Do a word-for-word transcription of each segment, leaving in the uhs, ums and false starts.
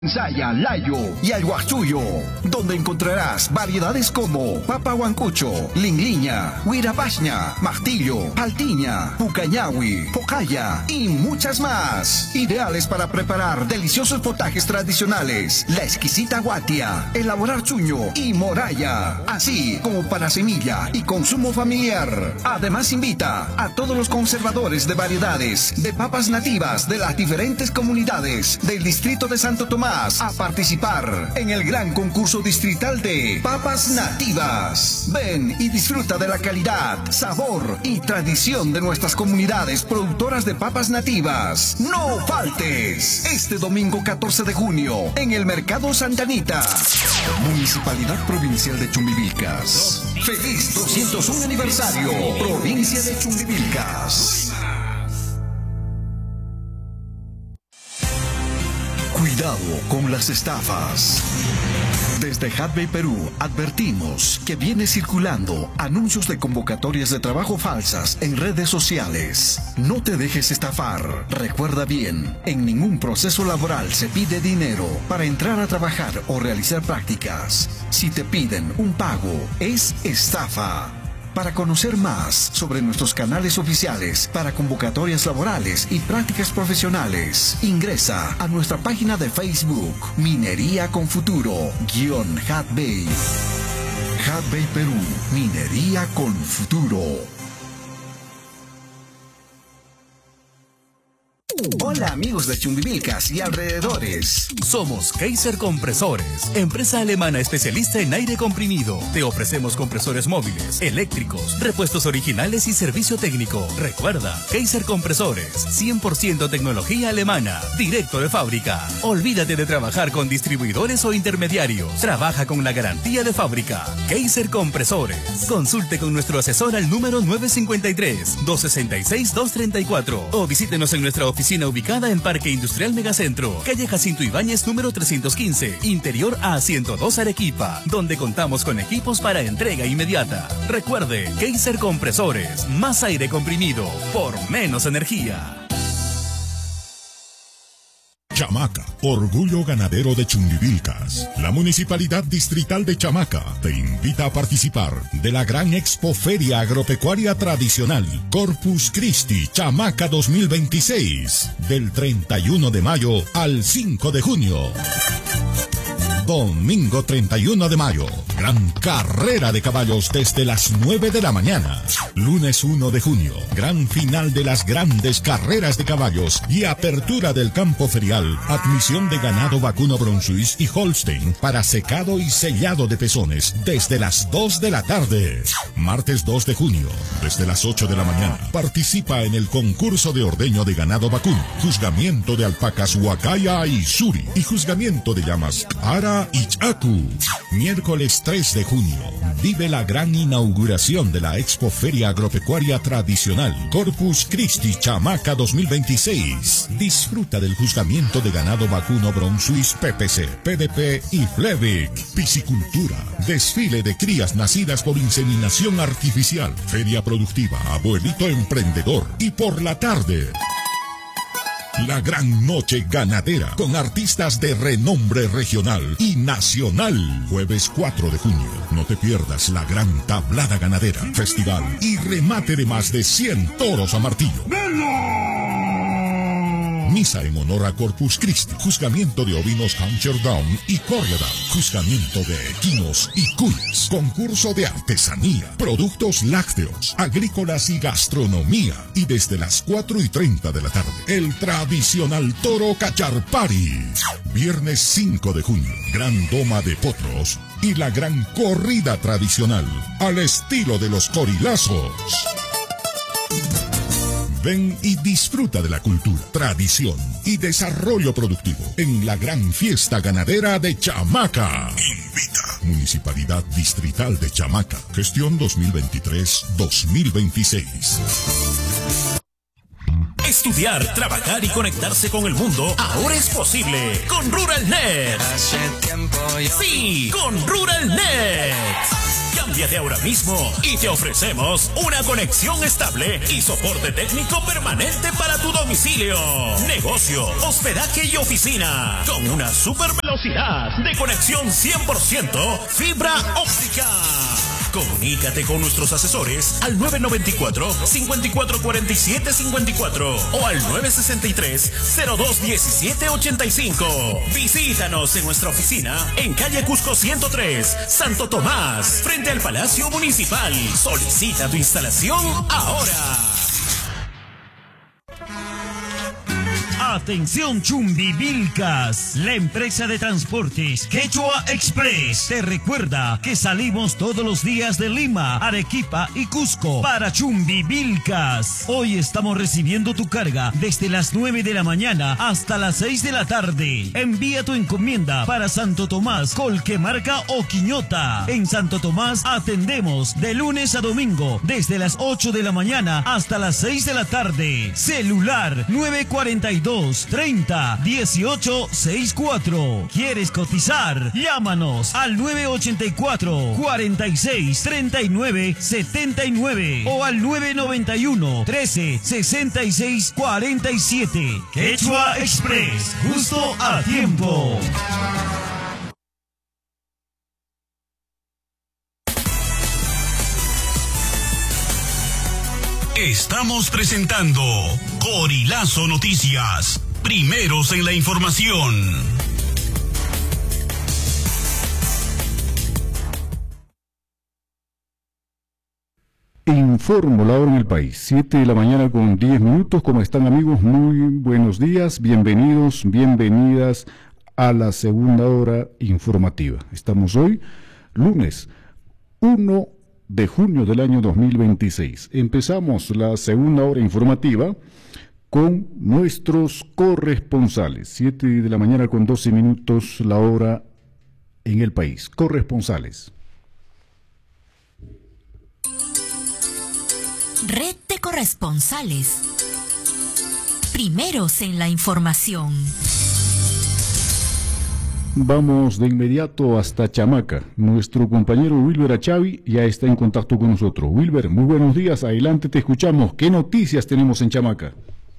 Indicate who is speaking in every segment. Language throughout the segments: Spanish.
Speaker 1: Saya, Layo y Aguachuyo, donde encontrarás variedades como papa huancucho, lingliña, huirapashña, martillo, paltiña, pucañahui, pocaya y muchas más. Ideales para preparar deliciosos potajes tradicionales, la exquisita guatia, elaborar chuño y moraya, así como para semilla y consumo familiar. Además invita a todos los conservadores de variedades de papas nativas de las diferentes comunidades del distrito de Santo Tomás a participar en el gran concurso distrital de papas nativas. Ven y disfruta de la calidad, sabor y tradición de nuestras comunidades productoras de papas nativas. ¡No faltes! Este domingo catorce de junio en el Mercado Santa Anita. Municipalidad Provincial de Chumbivilcas. ¡Feliz doscientos uno aniversario! Provincia de Chumbivilcas. Cuidado con las estafas. Desde Hadbay Perú advertimos que viene circulando anuncios de convocatorias de trabajo falsas en redes sociales. No te dejes estafar. Recuerda bien, en ningún proceso laboral se pide dinero para entrar a trabajar o realizar prácticas. Si te piden un pago, es estafa. Para conocer más sobre nuestros canales oficiales para convocatorias laborales y prácticas profesionales, ingresa a nuestra página de Facebook Minería con Futuro guión Hadbay. Hadbay Perú, Minería con Futuro. Hola amigos de Chumbivilcas y alrededores.
Speaker 2: Somos Kaiser Compresores, empresa alemana especialista en aire comprimido. Te ofrecemos compresores móviles, eléctricos, repuestos originales y servicio técnico. Recuerda, Kaiser Compresores, cien por ciento tecnología alemana, directo de fábrica. Olvídate de trabajar con distribuidores o intermediarios. Trabaja con la garantía de fábrica. Kaiser Compresores. Consulte con nuestro asesor al número nueve cinco tres, dos seis seis, dos tres cuatro o visítenos en nuestra oficina ubicada en Parque Industrial Megacentro, calle Jacinto Ibáñez número trescientos quince, interior A ciento dos Arequipa, donde contamos con equipos para entrega inmediata. Recuerde, Kaiser Compresores, más aire comprimido por menos energía.
Speaker 3: Chamaca, orgullo ganadero de Chumbivilcas. La Municipalidad Distrital de Chamaca te invita a participar de la gran Expoferia Agropecuaria Tradicional Corpus Christi Chamaca dos mil veintiséis, del treinta y uno de mayo al cinco de junio. Domingo treinta y uno de mayo, gran carrera de caballos desde las nueve de la mañana. Lunes uno de junio, gran final de las grandes carreras de caballos y apertura del campo ferial. Admisión de ganado vacuno Brunswick y Holstein para secado y sellado de pezones desde las dos de la tarde. Martes dos de junio, desde las ocho de la mañana. Participa en el concurso de ordeño de ganado vacuno, juzgamiento de alpacas Huacaya y Suri y juzgamiento de llamas Ara y Chacu. Miércoles tres de junio, vive la gran inauguración de la Expoferia Agropecuaria Tradicional Corpus Christi Chamaca dos mil veintiséis. Disfruta del juzgamiento de ganado vacuno Brunswick P P C, P D P y Flevic. Piscicultura, desfile de crías nacidas por inseminación artificial, feria productiva, abuelito emprendedor y por la tarde la gran noche ganadera con artistas de renombre regional y nacional. Jueves cuatro de junio, no te pierdas la gran tablada ganadera, festival y remate de más de cien toros a martillo. Misa en honor a Corpus Christi, juzgamiento de ovinos Hampshire Down y Corriedale, juzgamiento de equinos y cuys, concurso de artesanía, productos lácteos, agrícolas y gastronomía. Y desde las cuatro y treinta de la tarde, el tradicional toro Cacharpari. Viernes cinco de junio, gran doma de potros y la gran corrida tradicional al estilo de los corilazos. Ven y disfruta de la cultura, tradición y desarrollo productivo en la gran fiesta ganadera de Chamaca. Invita. Municipalidad Distrital de Chamaca. Gestión dos mil veintitrés dos mil veintiséis.
Speaker 2: Estudiar, trabajar y conectarse con el mundo ahora es posible con RuralNet. Sí, con RuralNet. Cambia
Speaker 4: Cámbiate ahora mismo y te ofrecemos una conexión estable y soporte técnico permanente para tu domicilio, negocio, hospedaje y oficina, con una super velocidad de conexión cien por ciento fibra óptica. Comunícate con nuestros asesores al nueve nueve cuatro, cinco cuatro cuatro siete cinco cuatro o al nueve seis tres, cero dos uno siete ocho cinco. Visítanos en nuestra oficina en calle Cusco ciento tres, Santo Tomás, frente al Palacio Municipal. Solicita tu instalación ahora.
Speaker 5: Atención Chumbivilcas, la empresa de transportes Quechua Express te recuerda que salimos todos los días de Lima, Arequipa y Cusco para Chumbivilcas. Hoy estamos recibiendo tu carga desde las nueve de la mañana hasta las seis de la tarde. Envía tu encomienda para Santo Tomás, Colquemarca o Quiñota. En Santo Tomás atendemos de lunes a domingo desde las ocho de la mañana hasta las seis de la tarde. Celular nueve cuatro dos, treinta, dieciocho sesenta y cuatro. ¿Quieres cotizar? Llámanos al nueve ocho cuatro, cuarenta y seis, treinta y nueve, setenta y nueve o al nueve nueve uno, trece, sesenta y seis, cuarenta y siete. Quechua Express, justo a tiempo.
Speaker 6: Estamos presentando Corilazo Noticias, primeros en la información.
Speaker 7: Informo la hora en el país, siete de la mañana con diez minutos. ¿Cómo están, amigos? Muy buenos días, bienvenidos, bienvenidas a la segunda hora informativa. Estamos hoy, lunes uno de junio del año dos mil veintiséis. Empezamos la segunda hora informativa con nuestros corresponsales. siete de la mañana con doce minutos la hora en el país. Corresponsales.
Speaker 8: Red de corresponsales. Primeros en la información.
Speaker 7: Vamos de inmediato hasta Chamaca. Nuestro compañero Wilber Achavi ya está en contacto con nosotros. Wilber, muy buenos días. Adelante, te escuchamos. ¿Qué noticias tenemos en Chamaca?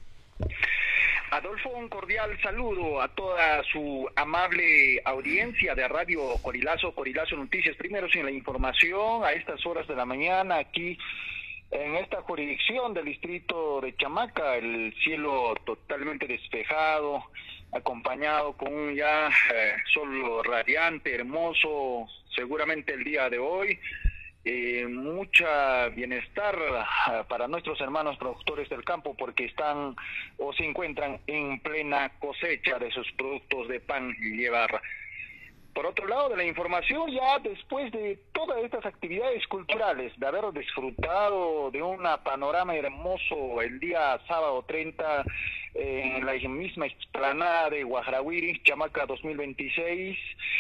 Speaker 9: Adolfo, un cordial saludo a toda su amable audiencia de Radio Corilazo, Corilazo Noticias, primeros en la información a estas horas de la mañana aquí en esta jurisdicción del distrito de Chamaca, el cielo totalmente despejado, acompañado con un ya eh, sol radiante, hermoso, seguramente el día de hoy. Eh, mucha bienestar uh, para nuestros hermanos productores del campo porque están o se encuentran en plena cosecha de sus productos de pan y llevar. Por otro lado de la información, ya después de todas estas actividades culturales, de haber disfrutado de un panorama hermoso el día sábado treinta eh, en la misma explanada de Guajrahuiri, Chamaca dos mil veintiséis,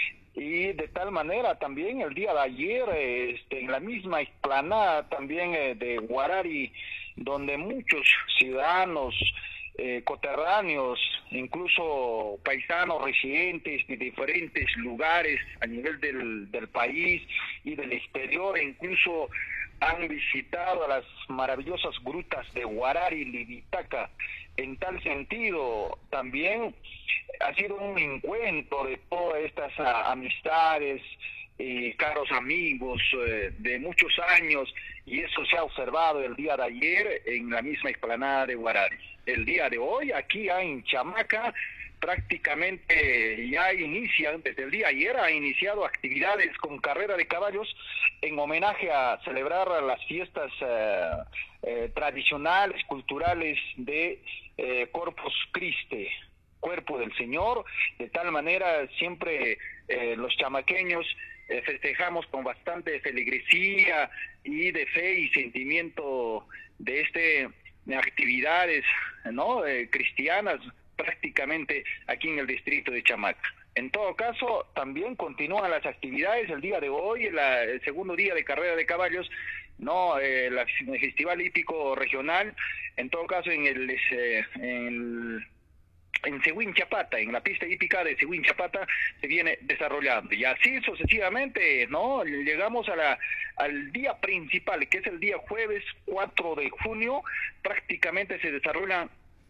Speaker 9: y de tal manera también el día de ayer este, en la misma explanada también eh, de Huarari, donde muchos ciudadanos Eh, coterráneos, incluso paisanos residentes de diferentes lugares a nivel del, del país y del exterior, incluso han visitado las maravillosas grutas de Huarari, Libitaca. En tal sentido, también ha sido un encuentro de todas estas uh, amistades y caros amigos eh, de muchos años, y eso se ha observado el día de ayer en la misma explanada de Huarari. El día de hoy, aquí ya en Chamaca, prácticamente ya inician, desde el día de ayer, ha iniciado actividades con carrera de caballos en homenaje a celebrar las fiestas eh, eh, tradicionales, culturales de eh, Corpus Christi, Cuerpo del Señor. De tal manera, siempre eh, los chamaqueños eh, festejamos con bastante feligresía y de fe y sentimiento de este actividades, ¿no? Eh, cristianas prácticamente aquí en el distrito de Chamaca. En todo caso, también continúan las actividades el día de hoy, la, el segundo día de carrera de caballos, no eh, la, el Festival Hípico Regional. En todo caso, en el, eh, en el en Seguín Chapata, en la pista hípica de Seguín Chapata, se viene desarrollando. Y así sucesivamente, ¿no? Llegamos a la, al día principal, que es el día jueves cuatro de junio, prácticamente se desarrollan,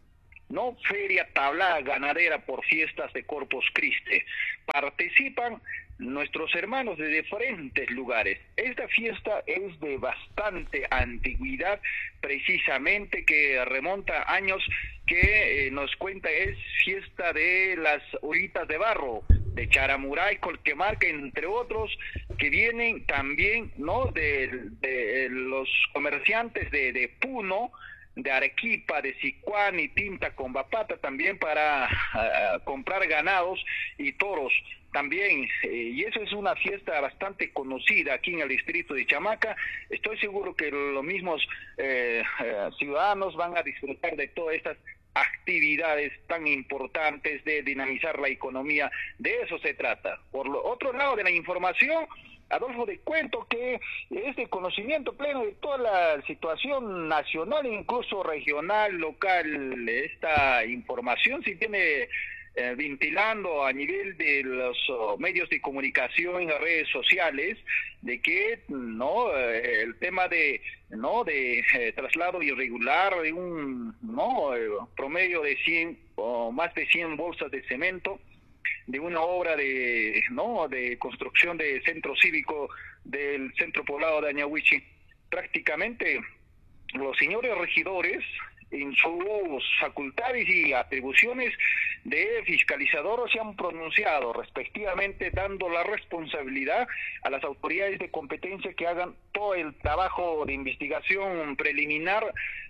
Speaker 9: ¿no? Feria tablada ganadera por fiestas de Corpus Christi. Participan nuestros hermanos de diferentes lugares. Esta fiesta es de bastante antigüedad, precisamente que remonta años, que eh, nos cuenta es fiesta de las ollitas de barro, de Charamuray, Colquemarca, entre otros, que vienen también, ¿no? De, de los comerciantes de, de Puno, de Arequipa, de Sicuán y Tinta con Bapata, también para uh, comprar ganados y toros también, eh, y eso es una fiesta bastante conocida aquí en el distrito de Chamaca. Estoy seguro que los mismos eh, eh, ciudadanos van a disfrutar de todas estas actividades tan importantes de dinamizar la economía. De eso se trata. Por lo otro lado de la información, Adolfo, te cuento que es de conocimiento pleno de toda la situación nacional, incluso regional, local. Esta información si tiene eh, ventilando a nivel de los oh, medios de comunicación y redes sociales, de que no eh, el tema de no de eh, traslado irregular de un no eh, promedio de cien o más de cien bolsas de cemento de una obra de no de construcción de centro cívico del centro poblado de Añahuichi. Prácticamente los señores regidores, en sus facultades y atribuciones de fiscalizador, se han pronunciado respectivamente, dando la responsabilidad a las autoridades de competencia que hagan todo el trabajo de investigación preliminar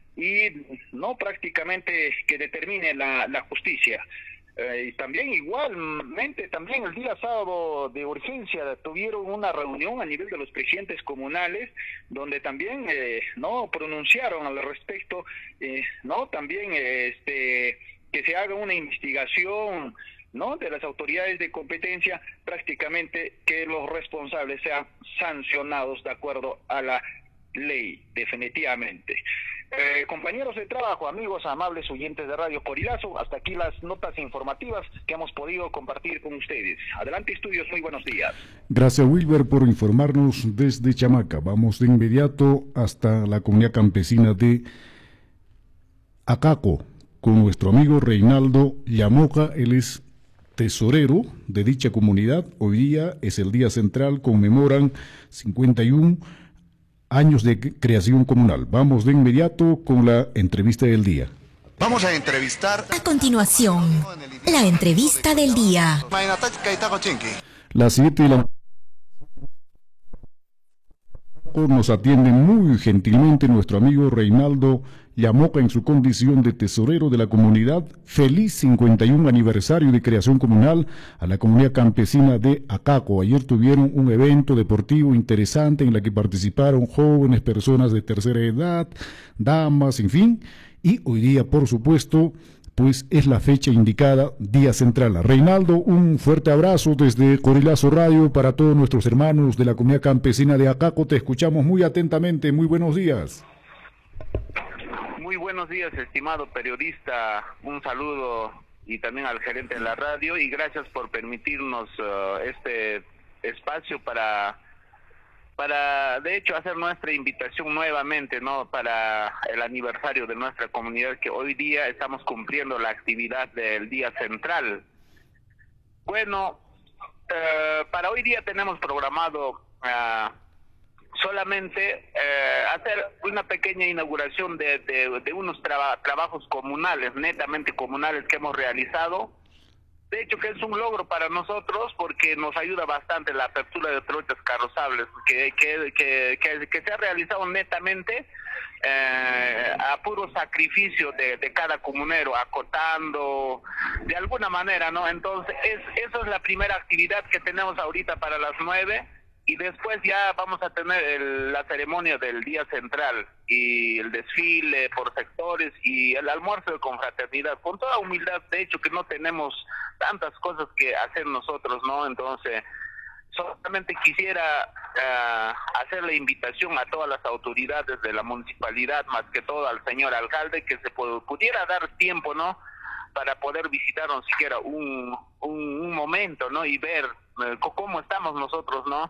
Speaker 9: y no prácticamente que determine la, la justicia. Eh, y también igualmente, también el día sábado de urgencia tuvieron una reunión a nivel de los presidentes comunales, donde también eh, no pronunciaron al respecto, eh, no también eh, este que se haga una investigación, no de las autoridades de competencia, prácticamente que los responsables sean sancionados de acuerdo a la ley, definitivamente. Eh, compañeros de trabajo, amigos, amables oyentes de Radio Corilazo, hasta aquí las notas informativas que hemos podido compartir con ustedes. Adelante, estudios, muy buenos días.
Speaker 7: Gracias, Wilber, por informarnos desde Chamaca. Vamos de inmediato hasta la comunidad campesina de Acaco, con nuestro amigo Reinaldo Llamoca. Él es tesorero de dicha comunidad. Hoy día es el día central, conmemoran cincuenta y uno años de creación comunal. Vamos de inmediato con la entrevista del día.
Speaker 10: Vamos a entrevistar...
Speaker 8: A continuación, la entrevista del día.
Speaker 7: Las siete de la nos atiende muy gentilmente nuestro amigo Reinaldo Llamoca en su condición de tesorero de la comunidad. Feliz cincuenta y uno aniversario de creación comunal a la comunidad campesina de Acaco. Ayer tuvieron un evento deportivo interesante en la que participaron jóvenes, personas de tercera edad, damas, en fin. Y hoy día, por supuesto, pues es la fecha indicada, día central. Reinaldo, un fuerte abrazo desde Corilazo Radio para todos nuestros hermanos de la comunidad campesina de Acaco. Te escuchamos muy atentamente. Muy buenos días.
Speaker 11: Muy buenos días, estimado periodista. Un saludo y también al gerente de la radio, y gracias por permitirnos uh, este espacio para para de hecho hacer nuestra invitación nuevamente, ¿no?, para el aniversario de nuestra comunidad, que hoy día estamos cumpliendo la actividad del día central. Bueno, uh, para hoy día tenemos programado uh, solamente eh, hacer una pequeña inauguración de, de, de unos traba, trabajos comunales, netamente comunales, que hemos realizado. De hecho, que es un logro para nosotros, porque nos ayuda bastante la apertura de trochas carrozables, que, que, que, que, que se ha realizado netamente eh, a puro sacrificio de, de cada comunero, acotando de alguna manera, ¿no? Entonces, es, eso es la primera actividad que tenemos ahorita para las nueve. Y después ya vamos a tener el, la ceremonia del día central y el desfile por sectores y el almuerzo de confraternidad, con toda humildad, de hecho que no tenemos tantas cosas que hacer nosotros, ¿no? Entonces, solamente quisiera uh, hacer la invitación a todas las autoridades de la municipalidad, más que todo al señor alcalde, que se pudiera dar tiempo, ¿no?, para poder visitarnos siquiera un, un, un momento, ¿no? Y ver eh, cómo estamos nosotros, ¿no?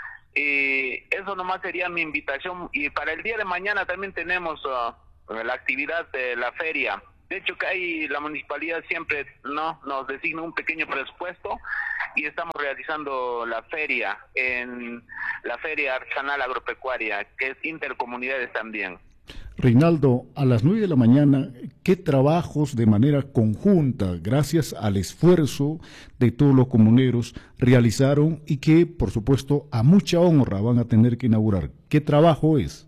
Speaker 11: Y eso nomás sería mi invitación. Y para el día de mañana también tenemos uh, la actividad de la feria. De hecho, que hay, la municipalidad siempre no nos designa un pequeño presupuesto y estamos realizando la feria, en la Feria Artesanal Agropecuaria, que es intercomunidades también.
Speaker 7: Reinaldo, a las nueve de la mañana, ¿qué trabajos de manera conjunta, gracias al esfuerzo de todos los comuneros, realizaron y que, por supuesto, a mucha honra van a tener que inaugurar? ¿Qué trabajo es?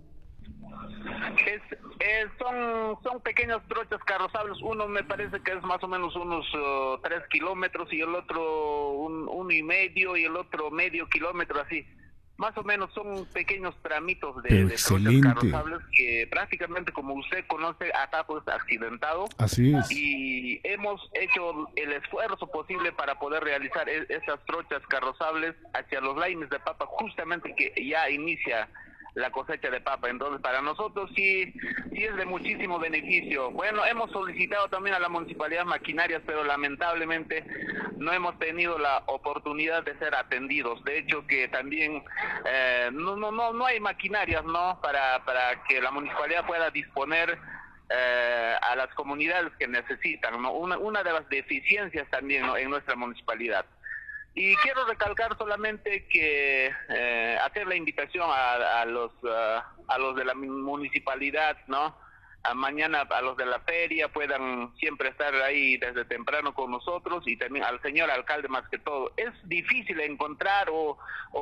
Speaker 11: Es, eh, son, son pequeños trochas carrozables. Uno me parece que es más o menos unos uh, tres kilómetros y el otro un, uno y medio y el otro medio kilómetro, así. Más o menos son pequeños tramitos de, de trochas carrozables que prácticamente, como usted conoce, Ataco es accidentado.
Speaker 7: Así es.
Speaker 11: Y hemos hecho el esfuerzo posible para poder realizar es, esas trochas carrozables hacia los laimes de papa, justamente que ya inicia la cosecha de papa. Entonces, para nosotros sí, sí es de muchísimo beneficio. Bueno, hemos solicitado también a la municipalidad maquinarias, pero lamentablemente no hemos tenido la oportunidad de ser atendidos. De hecho, que también eh, no, no, no, no hay maquinarias, ¿no? Para, para que la municipalidad pueda disponer eh, a las comunidades que necesitan, ¿no? Una, una de las deficiencias también, ¿no?, en nuestra municipalidad. Y quiero recalcar solamente que eh, hacer la invitación a, a los uh, a los de la municipalidad, ¿no? A mañana a los de la feria puedan siempre estar ahí desde temprano con nosotros, y también al señor alcalde más que todo. Es difícil encontrar o,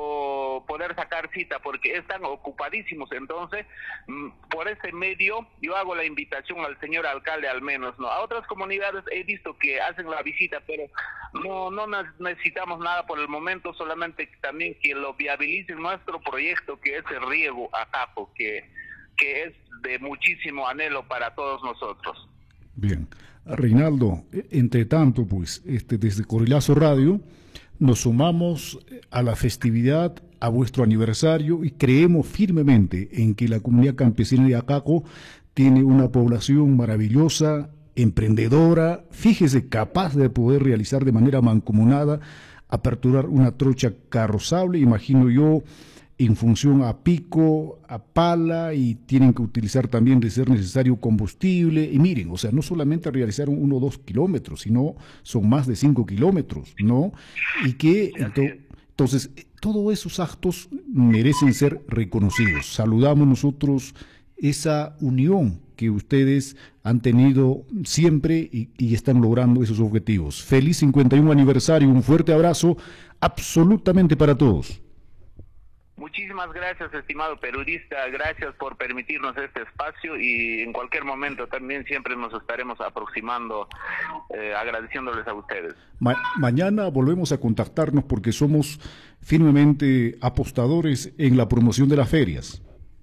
Speaker 11: o poder sacar cita porque están ocupadísimos. Entonces, por ese medio yo hago la invitación al señor alcalde al menos, ¿no? A otras comunidades he visto que hacen la visita, pero no no necesitamos nada por el momento, solamente también que lo viabilice nuestro proyecto, que es el riego a Ataco, que que es de muchísimo anhelo para todos nosotros.
Speaker 7: Bien, Reinaldo, entre tanto, pues, este, desde Corilazo Radio nos sumamos a la festividad, a vuestro aniversario, y creemos firmemente en que la comunidad campesina de Ataco tiene una población maravillosa, emprendedora, fíjese, capaz de poder realizar de manera mancomunada, aperturar una trocha carrozable, imagino yo, en función a pico, a pala, y tienen que utilizar también, de ser necesario, combustible. Y miren, o sea, no solamente realizaron uno o dos kilómetros, sino son más de cinco kilómetros, ¿no? Y que ento- entonces, todos esos actos merecen ser reconocidos. Saludamos nosotros esa unión que ustedes han tenido siempre y, y están logrando esos objetivos. Feliz cincuenta y uno aniversario, un fuerte abrazo absolutamente para todos.
Speaker 11: Muchísimas gracias, estimado periodista, gracias por permitirnos este espacio, y en cualquier momento también siempre nos estaremos aproximando, eh, agradeciéndoles a ustedes.
Speaker 7: Ma- mañana volvemos a contactarnos porque somos firmemente apostadores en la promoción de las ferias.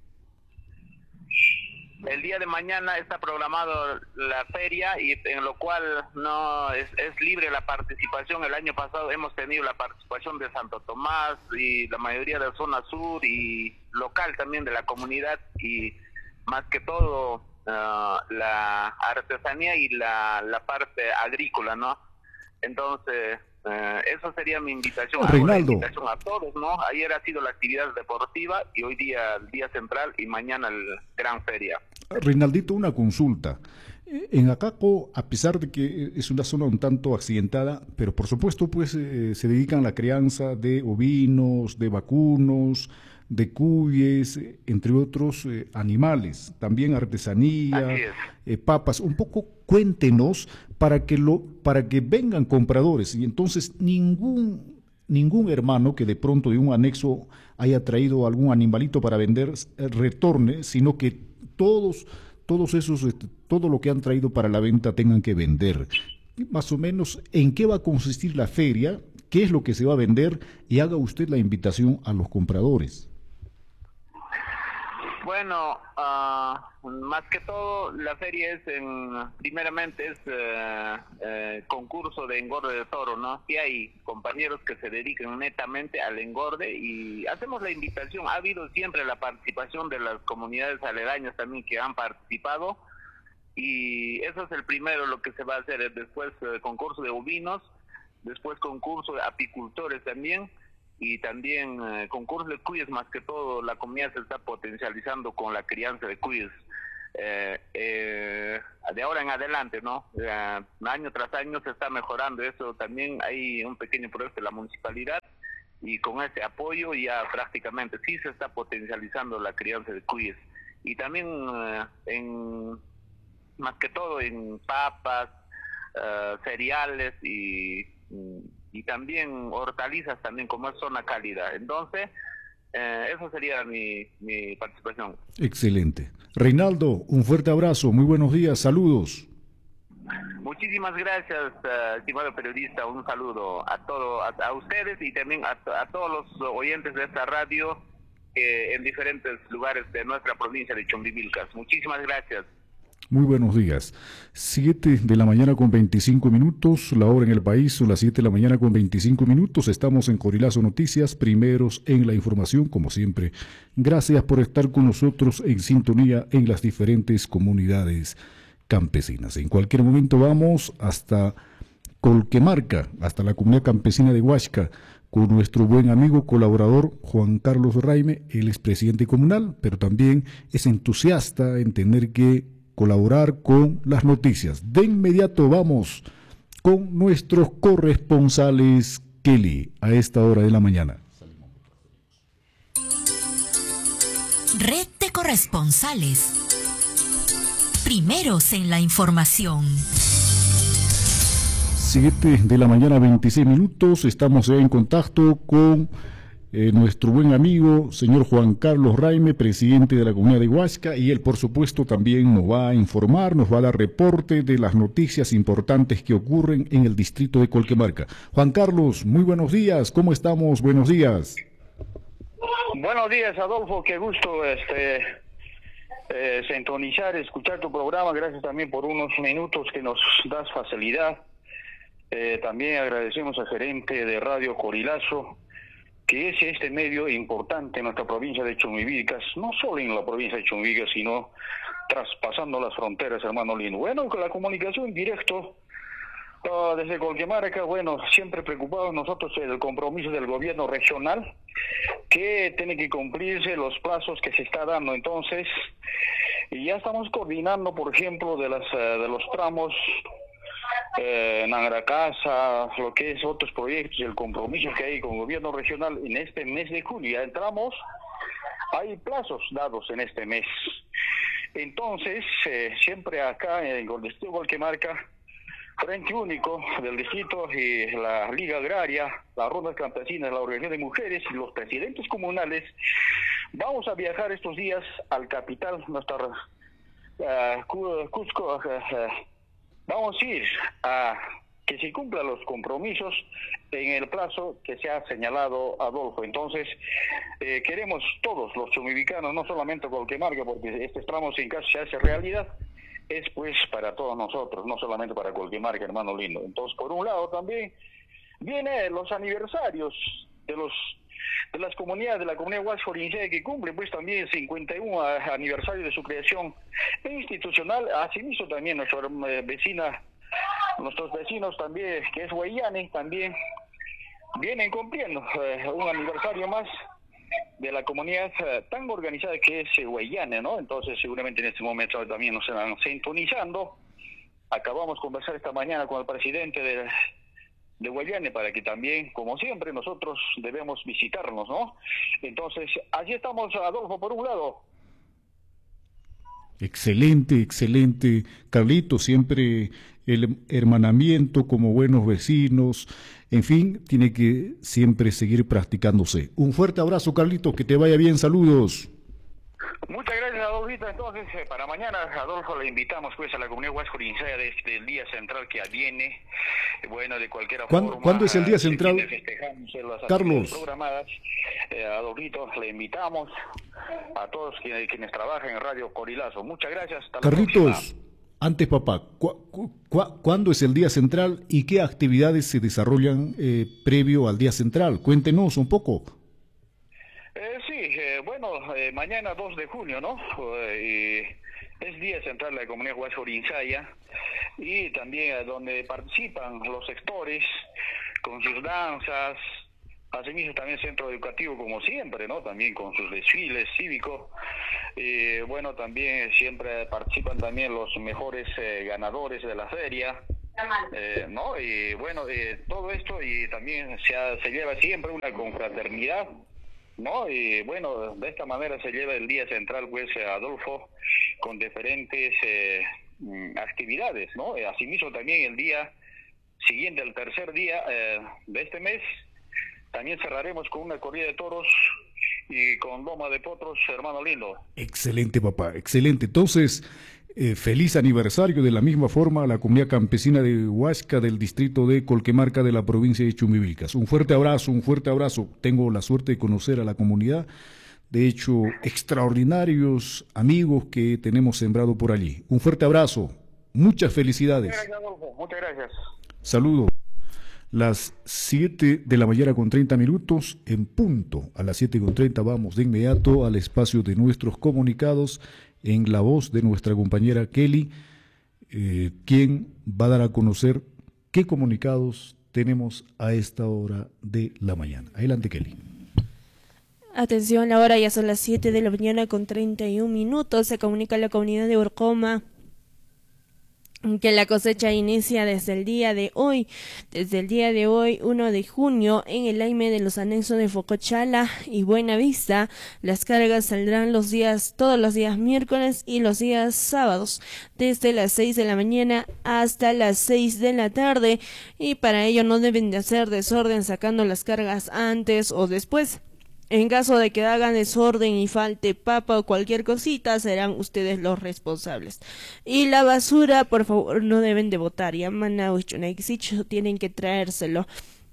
Speaker 11: El día de mañana está programado la feria, y en lo cual no es, es libre la participación. El año pasado hemos tenido la participación de Santo Tomás y la mayoría de la zona sur y local también de la comunidad, y más que todo uh, la artesanía y la, la parte agrícola, ¿no? Entonces, Uh, eso sería mi invitación,
Speaker 7: Reinaldo.
Speaker 11: Hago la invitación a todos, ¿no? Ayer ha sido la actividad deportiva y hoy día el día central y mañana el gran feria.
Speaker 7: Reinaldito, una consulta. En Ataco, a pesar de que es una zona un tanto accidentada, pero por supuesto pues eh, se dedican a la crianza de ovinos, de vacunos, de cubies, entre otros eh, animales, también artesanía, eh, papas. Un poco cuéntenos para que lo, para que vengan compradores, y entonces ningún ningún hermano que de pronto de un anexo haya traído algún animalito para vender eh, retorne, sino que todos todos esos este, todo lo que han traído para la venta tengan que vender. Más o menos, ¿en qué va a consistir la feria? ¿Qué es lo que se va a vender? Y haga usted la invitación a los compradores.
Speaker 11: Bueno, uh, más que todo la feria es en, primeramente es uh, uh, concurso de engorde de toro, ¿no? Que hay compañeros que se dedican netamente al engorde y hacemos la invitación. Ha habido siempre la participación de las comunidades aledañas también que han participado, y eso es el primero lo que se va a hacer. Después eh, concurso de ovinos, después concurso de apicultores también, y también eh, concurso de cuyes. Más que todo la comunidad se está potencializando con la crianza de cuyes. Eh, eh, de ahora en adelante, ¿no? Eh, año tras año se está mejorando eso. También hay un pequeño proyecto de la municipalidad, y con ese apoyo ya prácticamente sí se está potencializando la crianza de cuyes. Y también eh, en más que todo en papas, uh, cereales y, y también hortalizas también, como es zona cálida. Entonces, eh, eso sería mi, mi participación.
Speaker 7: Excelente. Reinaldo, un fuerte abrazo, muy buenos días, saludos.
Speaker 11: Muchísimas gracias, uh, estimado periodista, un saludo a todo, a, a ustedes y también a, a todos los oyentes de esta radio eh, en diferentes lugares de nuestra provincia de Chumbivilcas. Muchísimas gracias.
Speaker 7: Muy buenos días. siete de la mañana con veinticinco minutos, la hora en el país son las siete de la mañana con veinticinco minutos. Estamos en Corilazo Noticias, primeros en la información, como siempre. Gracias por estar con nosotros en sintonía en las diferentes comunidades campesinas. En cualquier momento vamos hasta Colquemarca, hasta la comunidad campesina de Huasca, con nuestro buen amigo colaborador Juan Carlos Raime, el expresidente comunal, pero también es entusiasta en tener que colaborar con las noticias. De inmediato vamos con nuestros corresponsales Kelly a esta hora de la mañana.
Speaker 8: Red de corresponsales. Primeros en la información.
Speaker 7: siete de la mañana, veintiséis minutos. Estamos en contacto con eh, nuestro buen amigo, señor Juan Carlos Raime, presidente de la comunidad de Huasca, y él, por supuesto, también nos va a informar, nos va a dar reporte de las noticias importantes que ocurren en el distrito de Colquemarca. Juan Carlos, muy buenos días. ¿Cómo estamos? Buenos días.
Speaker 12: Buenos días, Adolfo. Qué gusto este eh, sintonizar, escuchar tu programa. Gracias también por unos minutos que nos das facilidad. Eh, también agradecemos al gerente de Radio Corilazo, que es este medio importante en nuestra provincia de Chumbivilcas, no solo en la provincia de Chumbivilcas, sino traspasando las fronteras, hermano lindo. Bueno, con la comunicación en directo uh, desde Colquemarca, bueno, siempre preocupados nosotros del compromiso del gobierno regional, que tiene que cumplirse los plazos que se está dando. Entonces, y ya estamos coordinando, por ejemplo, de las uh, de los tramos Eh, en Angracasa, lo que es otros proyectos, el compromiso que hay con el gobierno regional en este mes de julio. Ya entramos, hay plazos dados en este mes. Entonces, eh, siempre acá en el distrito de Colquemarca, Frente Único del distrito y la Liga Agraria, las Rondas Campesinas, la Organización de Mujeres y los presidentes comunales, vamos a viajar estos días al capital, nuestra uh, Cusco, uh, vamos a ir a que se cumplan los compromisos en el plazo que se ha señalado, Adolfo. Entonces, eh, queremos todos los chumbivilcanos, no solamente Colquemarca, porque este tramo sin caso se hace realidad, es pues para todos nosotros, no solamente para Colquemarca, hermano lindo. Entonces, por un lado también vienen los aniversarios de los de las comunidades, de la comunidad Huasca que cumple pues también el cincuenta y uno aniversario de su creación institucional. Asimismo también nuestra eh, vecina, nuestros vecinos también, que es Huayane, también vienen cumpliendo eh, un aniversario más de la comunidad eh, tan organizada que es eh, Huayane, ¿no? Entonces seguramente en este momento también nos están sintonizando. Acabamos de conversar esta mañana con el presidente de de Huayane, para que también, como siempre, nosotros debemos visitarnos, ¿no? Entonces, allí estamos, Adolfo, por un lado.
Speaker 7: Excelente, excelente, Carlito, siempre el hermanamiento como buenos vecinos, en fin, tiene que siempre seguir practicándose. Un fuerte abrazo, Carlito, que te vaya bien, saludos.
Speaker 12: Muchas gracias, Adolfito. Entonces, eh, para mañana, Adolfo, le invitamos pues a la comunidad Huasca de este el día central que viene. Eh, bueno, de cualquier
Speaker 7: ¿Cuándo,
Speaker 12: forma.
Speaker 7: ¿Cuándo es el día central?
Speaker 12: Las
Speaker 7: Carlos.
Speaker 12: Programadas. Eh, Adolfito, le invitamos a todos quienes, quienes trabajan en Radio Corilazo. Muchas gracias. Hasta
Speaker 7: Carlitos,
Speaker 12: la próxima.
Speaker 7: Antes, papá, ¿cu cu ¿cuándo es el día central y qué actividades se desarrollan eh, previo al día central? Cuéntenos un poco.
Speaker 12: Eh, sí, eh, bueno, eh, mañana dos de junio, ¿no? Eh, es Día Central de la Comunidad Huasco-Urinsaya, y también donde participan los sectores con sus danzas, asimismo también centro educativo como siempre, ¿no? También con sus desfiles cívicos. Eh, bueno, también siempre participan también los mejores eh, ganadores de la feria, eh, ¿no? Y bueno, eh, todo esto, y también se, ha, se lleva siempre una confraternidad, ¿no? Y bueno, de esta manera se lleva el Día Central, pues, Adolfo, con diferentes eh, actividades, ¿no? Eh, asimismo también el día siguiente, el tercer día eh, de este mes, también cerraremos con una corrida de toros y con doma de potros, hermano lindo.
Speaker 7: Excelente, papá, excelente. Entonces, eh, feliz aniversario de la misma forma a la comunidad campesina de Huasca, del distrito de Colquemarca, de la provincia de Chumbivilcas. Un fuerte abrazo, un fuerte abrazo. Tengo la suerte de conocer a la comunidad. De hecho, extraordinarios amigos que tenemos sembrado por allí. Un fuerte abrazo. Muchas felicidades.
Speaker 12: Muchas gracias, Adolfo. Muchas gracias.
Speaker 7: Saludos. Las siete de la mañana con treinta minutos, en punto. A las siete con treinta vamos de inmediato al espacio de nuestros comunicados en la voz de nuestra compañera Kelly, eh, quien va a dar a conocer qué comunicados tenemos a esta hora de la mañana. Adelante, Kelly.
Speaker 13: Atención, la hora ya son las siete de la mañana con treinta y un minutos. Se comunica a la comunidad de Urcoma que la cosecha inicia desde el día de hoy, desde el día de hoy, uno de junio, en el Aime de los anexos de Focochala y Buenavista. Las cargas saldrán los días, todos los días miércoles y los días sábados, desde las seis de la mañana hasta las seis de la tarde, y para ello no deben de hacer desorden sacando las cargas antes o después. En caso de que hagan desorden y falte papa o cualquier cosita, serán ustedes los responsables. Y la basura, por favor, no deben de botar. Ya tienen que traérselo.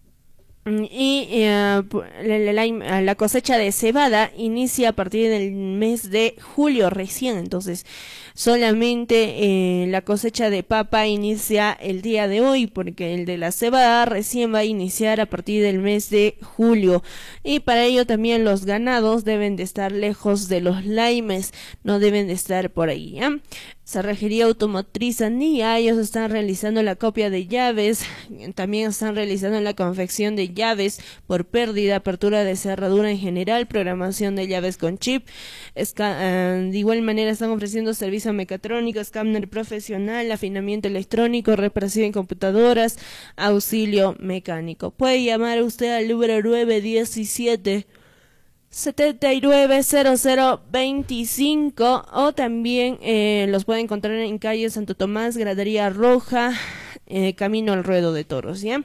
Speaker 13: Y uh, la, la, la cosecha de cebada inicia a partir del mes de julio recién, entonces solamente eh, la cosecha de papa inicia el día de hoy, porque el de la cebada recién va a iniciar a partir del mes de julio. Y para ello también los ganados deben de estar lejos de los laimes, no deben de estar por ahí, ¿eh? Cerrajería Automotriz Anía, ellos están realizando la copia de llaves, también están realizando la confección de llaves por pérdida, apertura de cerradura en general, programación de llaves con chip. Esca uh, de igual manera están ofreciendo servicio mecatrónico, escáner profesional, afinamiento electrónico, reparación en computadoras, auxilio mecánico. Puede llamar usted al número nueve diecisiete setenta y nueve cero cero veinticinco, o también eh, los pueden encontrar en calle Santo Tomás, Gradería Roja, eh, camino al Ruedo de Toros, ¿ya?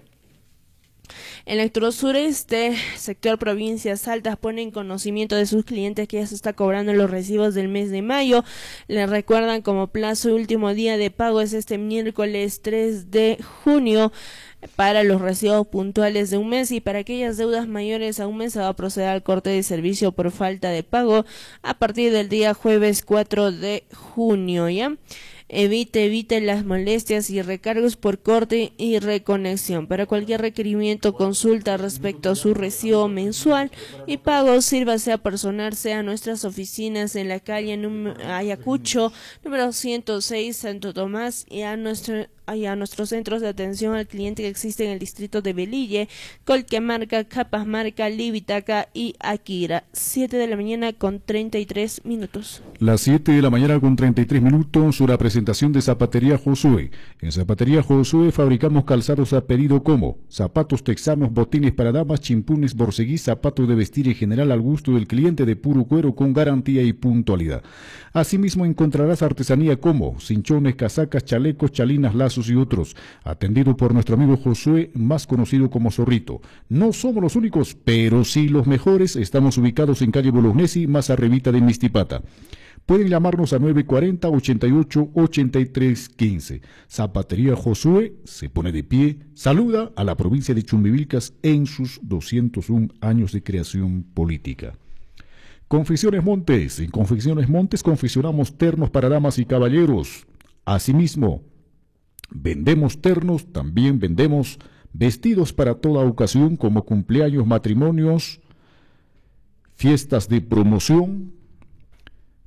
Speaker 13: Electrosureste, sector Provincias Altas, pone en conocimiento de sus clientes que ya se está cobrando los recibos del mes de mayo. Les recuerdan como plazo y último día de pago es este miércoles tres de junio para los recibos puntuales de un mes, y para aquellas deudas mayores a un mes se va a proceder al corte de servicio por falta de pago a partir del día jueves cuatro de junio, ¿ya? Evite, evite las molestias y recargos por corte y reconexión. Para cualquier requerimiento, consulta respecto a su recibo mensual y pago, sírvase a personarse a nuestras oficinas en la calle Ayacucho, número ciento seis, Santo Tomás, y a nuestro y a nuestros centros de atención al cliente que existen en el distrito de Velille, Colquemarca, Capasmarca, Libitaca y Akira. siete de la mañana con treinta y tres minutos.
Speaker 7: Las siete de la mañana con treinta y tres minutos, una presentación de Zapatería Josué. En Zapatería Josué fabricamos calzados a pedido como zapatos texanos, botines para damas, chimpunes, borceguís, zapatos de vestir en general al gusto del cliente de puro cuero con garantía y puntualidad. Asimismo encontrarás artesanía como cinchones, casacas, chalecos, chalinas, lazos y otros, atendido por nuestro amigo Josué, más conocido como Zorrito. No somos los únicos, pero sí los mejores. Estamos ubicados en calle Bolognesi, más arribita de Mistipata. Pueden llamarnos a nueve cuarenta, ochenta y ocho, ochenta y tres quince. Zapatería Josué se pone de pie, saluda a la provincia de Chumbivilcas en sus doscientos uno años de creación política. Confecciones Montes. En Confecciones Montes confeccionamos ternos para damas y caballeros. Asimismo, vendemos ternos, también vendemos vestidos para toda ocasión como cumpleaños, matrimonios, fiestas de promoción.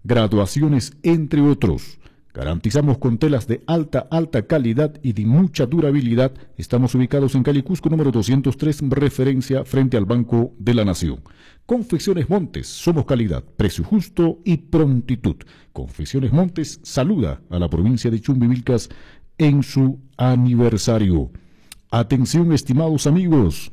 Speaker 7: graduaciones, entre otros. Garantizamos con telas de alta, alta calidad y de mucha durabilidad. Estamos ubicados en Cali, Cusco, número doscientos tres, referencia frente al Banco de la Nación. Confecciones Montes, somos calidad, precio justo y prontitud. Confecciones Montes saluda a la provincia de Chumbivilcas en su aniversario. Atención, estimados amigos.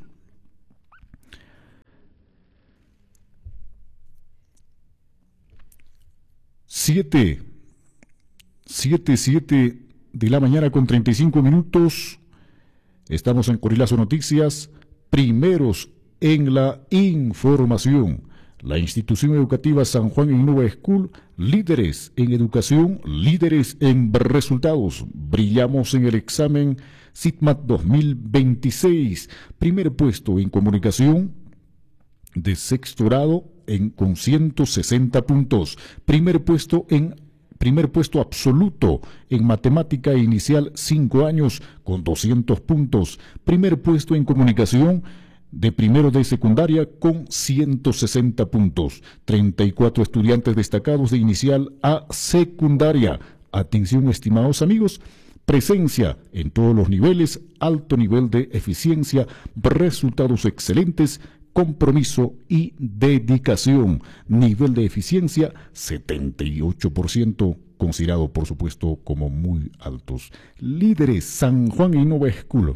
Speaker 7: Siete. Siete, siete de la mañana con treinta y cinco minutos. Estamos en Corilazo Noticias, primeros en la información. La institución educativa San Juan Innova School, líderes en educación, líderes en resultados. Brillamos en el examen SITMAT dos mil veintiséis. Primer puesto en comunicación de sexto grado en, con ciento sesenta puntos. Primer puesto en Primer puesto absoluto en matemática inicial cinco años con doscientos puntos. Primer puesto en comunicación de primero de secundaria con ciento sesenta puntos. treinta y cuatro estudiantes destacados de inicial a secundaria. Atención, estimados amigos. Presencia en todos los niveles, alto nivel de eficiencia, resultados excelentes, compromiso y dedicación. Nivel de eficiencia setenta y ocho por ciento, considerado por supuesto como muy altos. Líderes San Juan Innova School.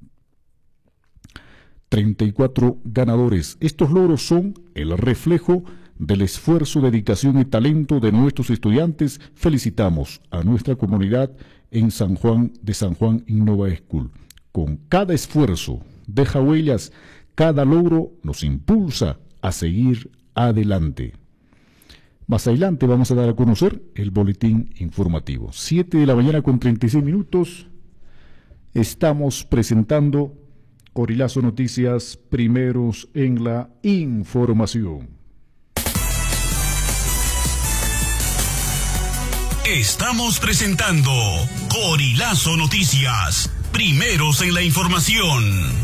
Speaker 7: treinta y cuatro ganadores. Estos logros son el reflejo del esfuerzo, dedicación y talento de nuestros estudiantes. Felicitamos a nuestra comunidad en San Juan de San Juan Innova School. Con cada esfuerzo deja huellas. Cada logro nos impulsa a seguir adelante. Más adelante vamos a dar a conocer el boletín informativo. siete de la mañana con treinta y seis minutos. Estamos presentando Corilazo Noticias, primeros en la información.
Speaker 6: Estamos presentando Corilazo Noticias, primeros en la información.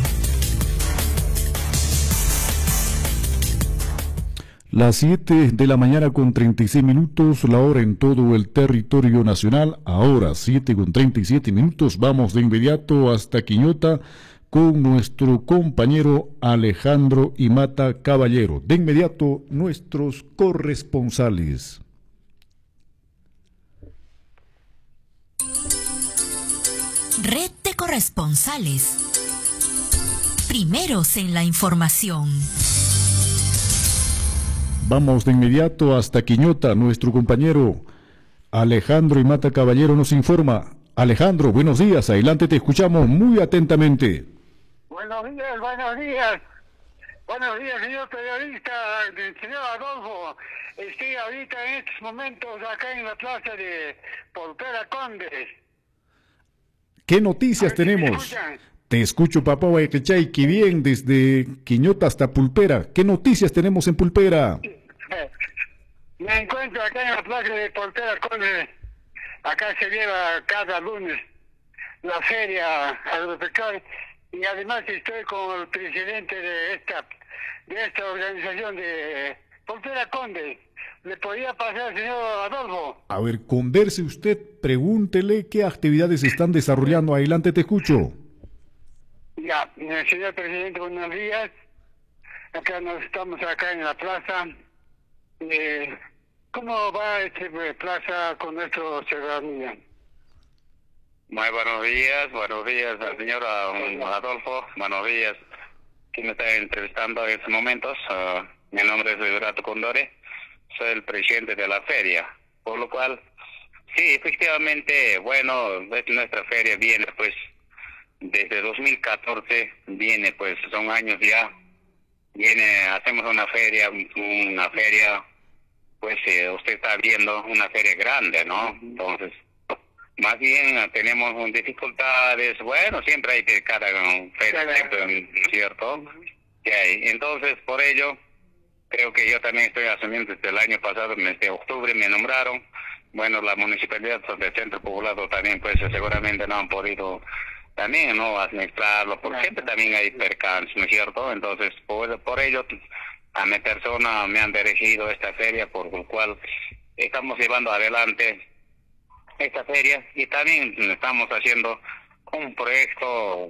Speaker 7: Las siete de la mañana con treinta y seis minutos, la hora en todo el territorio nacional. Ahora siete con treinta y siete minutos, vamos de inmediato hasta Quiñota con nuestro compañero Alejandro Imata Caballero. De inmediato, nuestros corresponsales.
Speaker 8: Red de corresponsales. Primeros en la información.
Speaker 7: Vamos de inmediato hasta Quiñota. Nuestro compañero Alejandro Imata Caballero nos informa. Alejandro, buenos días. Adelante, te escuchamos muy atentamente.
Speaker 14: Buenos días, buenos días. Buenos días, señor periodista, señor Adolfo. Estoy ahorita en estos momentos acá en la plaza de Polpera Condes.
Speaker 7: ¿Qué noticias tenemos? Te escucho, papá Guayquechay, que bien, desde Quiñota hasta Pulpera. ¿Qué noticias tenemos en Pulpera?
Speaker 14: Me encuentro acá en la plaza de Polpera Condes. Acá se lleva cada lunes la feria agropecuaria y además estoy con el presidente de esta de esta organización de Polpera Condes. ¿Le podría pasar, señor Adolfo?
Speaker 7: A ver, converse usted, pregúntele qué actividades están desarrollando. Adelante, te escucho.
Speaker 14: Ya, señor presidente, buenos días. Acá nos estamos acá en la plaza. Eh, ¿Cómo va esta plaza con nuestro ciudadanía?
Speaker 11: Muy buenos días, buenos días al señor Adolfo, buenos días. ¿Quién me está entrevistando en estos momentos? Uh, mi nombre es Liberato Condore, soy el presidente de la feria, por lo cual, sí, efectivamente, bueno, nuestra feria viene pues desde dos mil catorce, viene pues, son años ya, viene, hacemos una feria, una feria, pues eh, usted está viendo, una feria grande, ¿no? Entonces, más bien tenemos dificultades, bueno, siempre hay de cada feria, siempre, ¿cierto? Que hay. Entonces, por ello, creo que yo también estoy asumiendo desde el año pasado, desde octubre me nombraron, bueno, la municipalidad del centro poblado también, pues seguramente no han podido también, ¿no?, administrarlo, porque siempre también hay percances, ¿no es cierto? Entonces, por, por ello, a mi persona me han dirigido esta feria, por lo cual
Speaker 15: estamos llevando adelante esta feria y también estamos haciendo un proyecto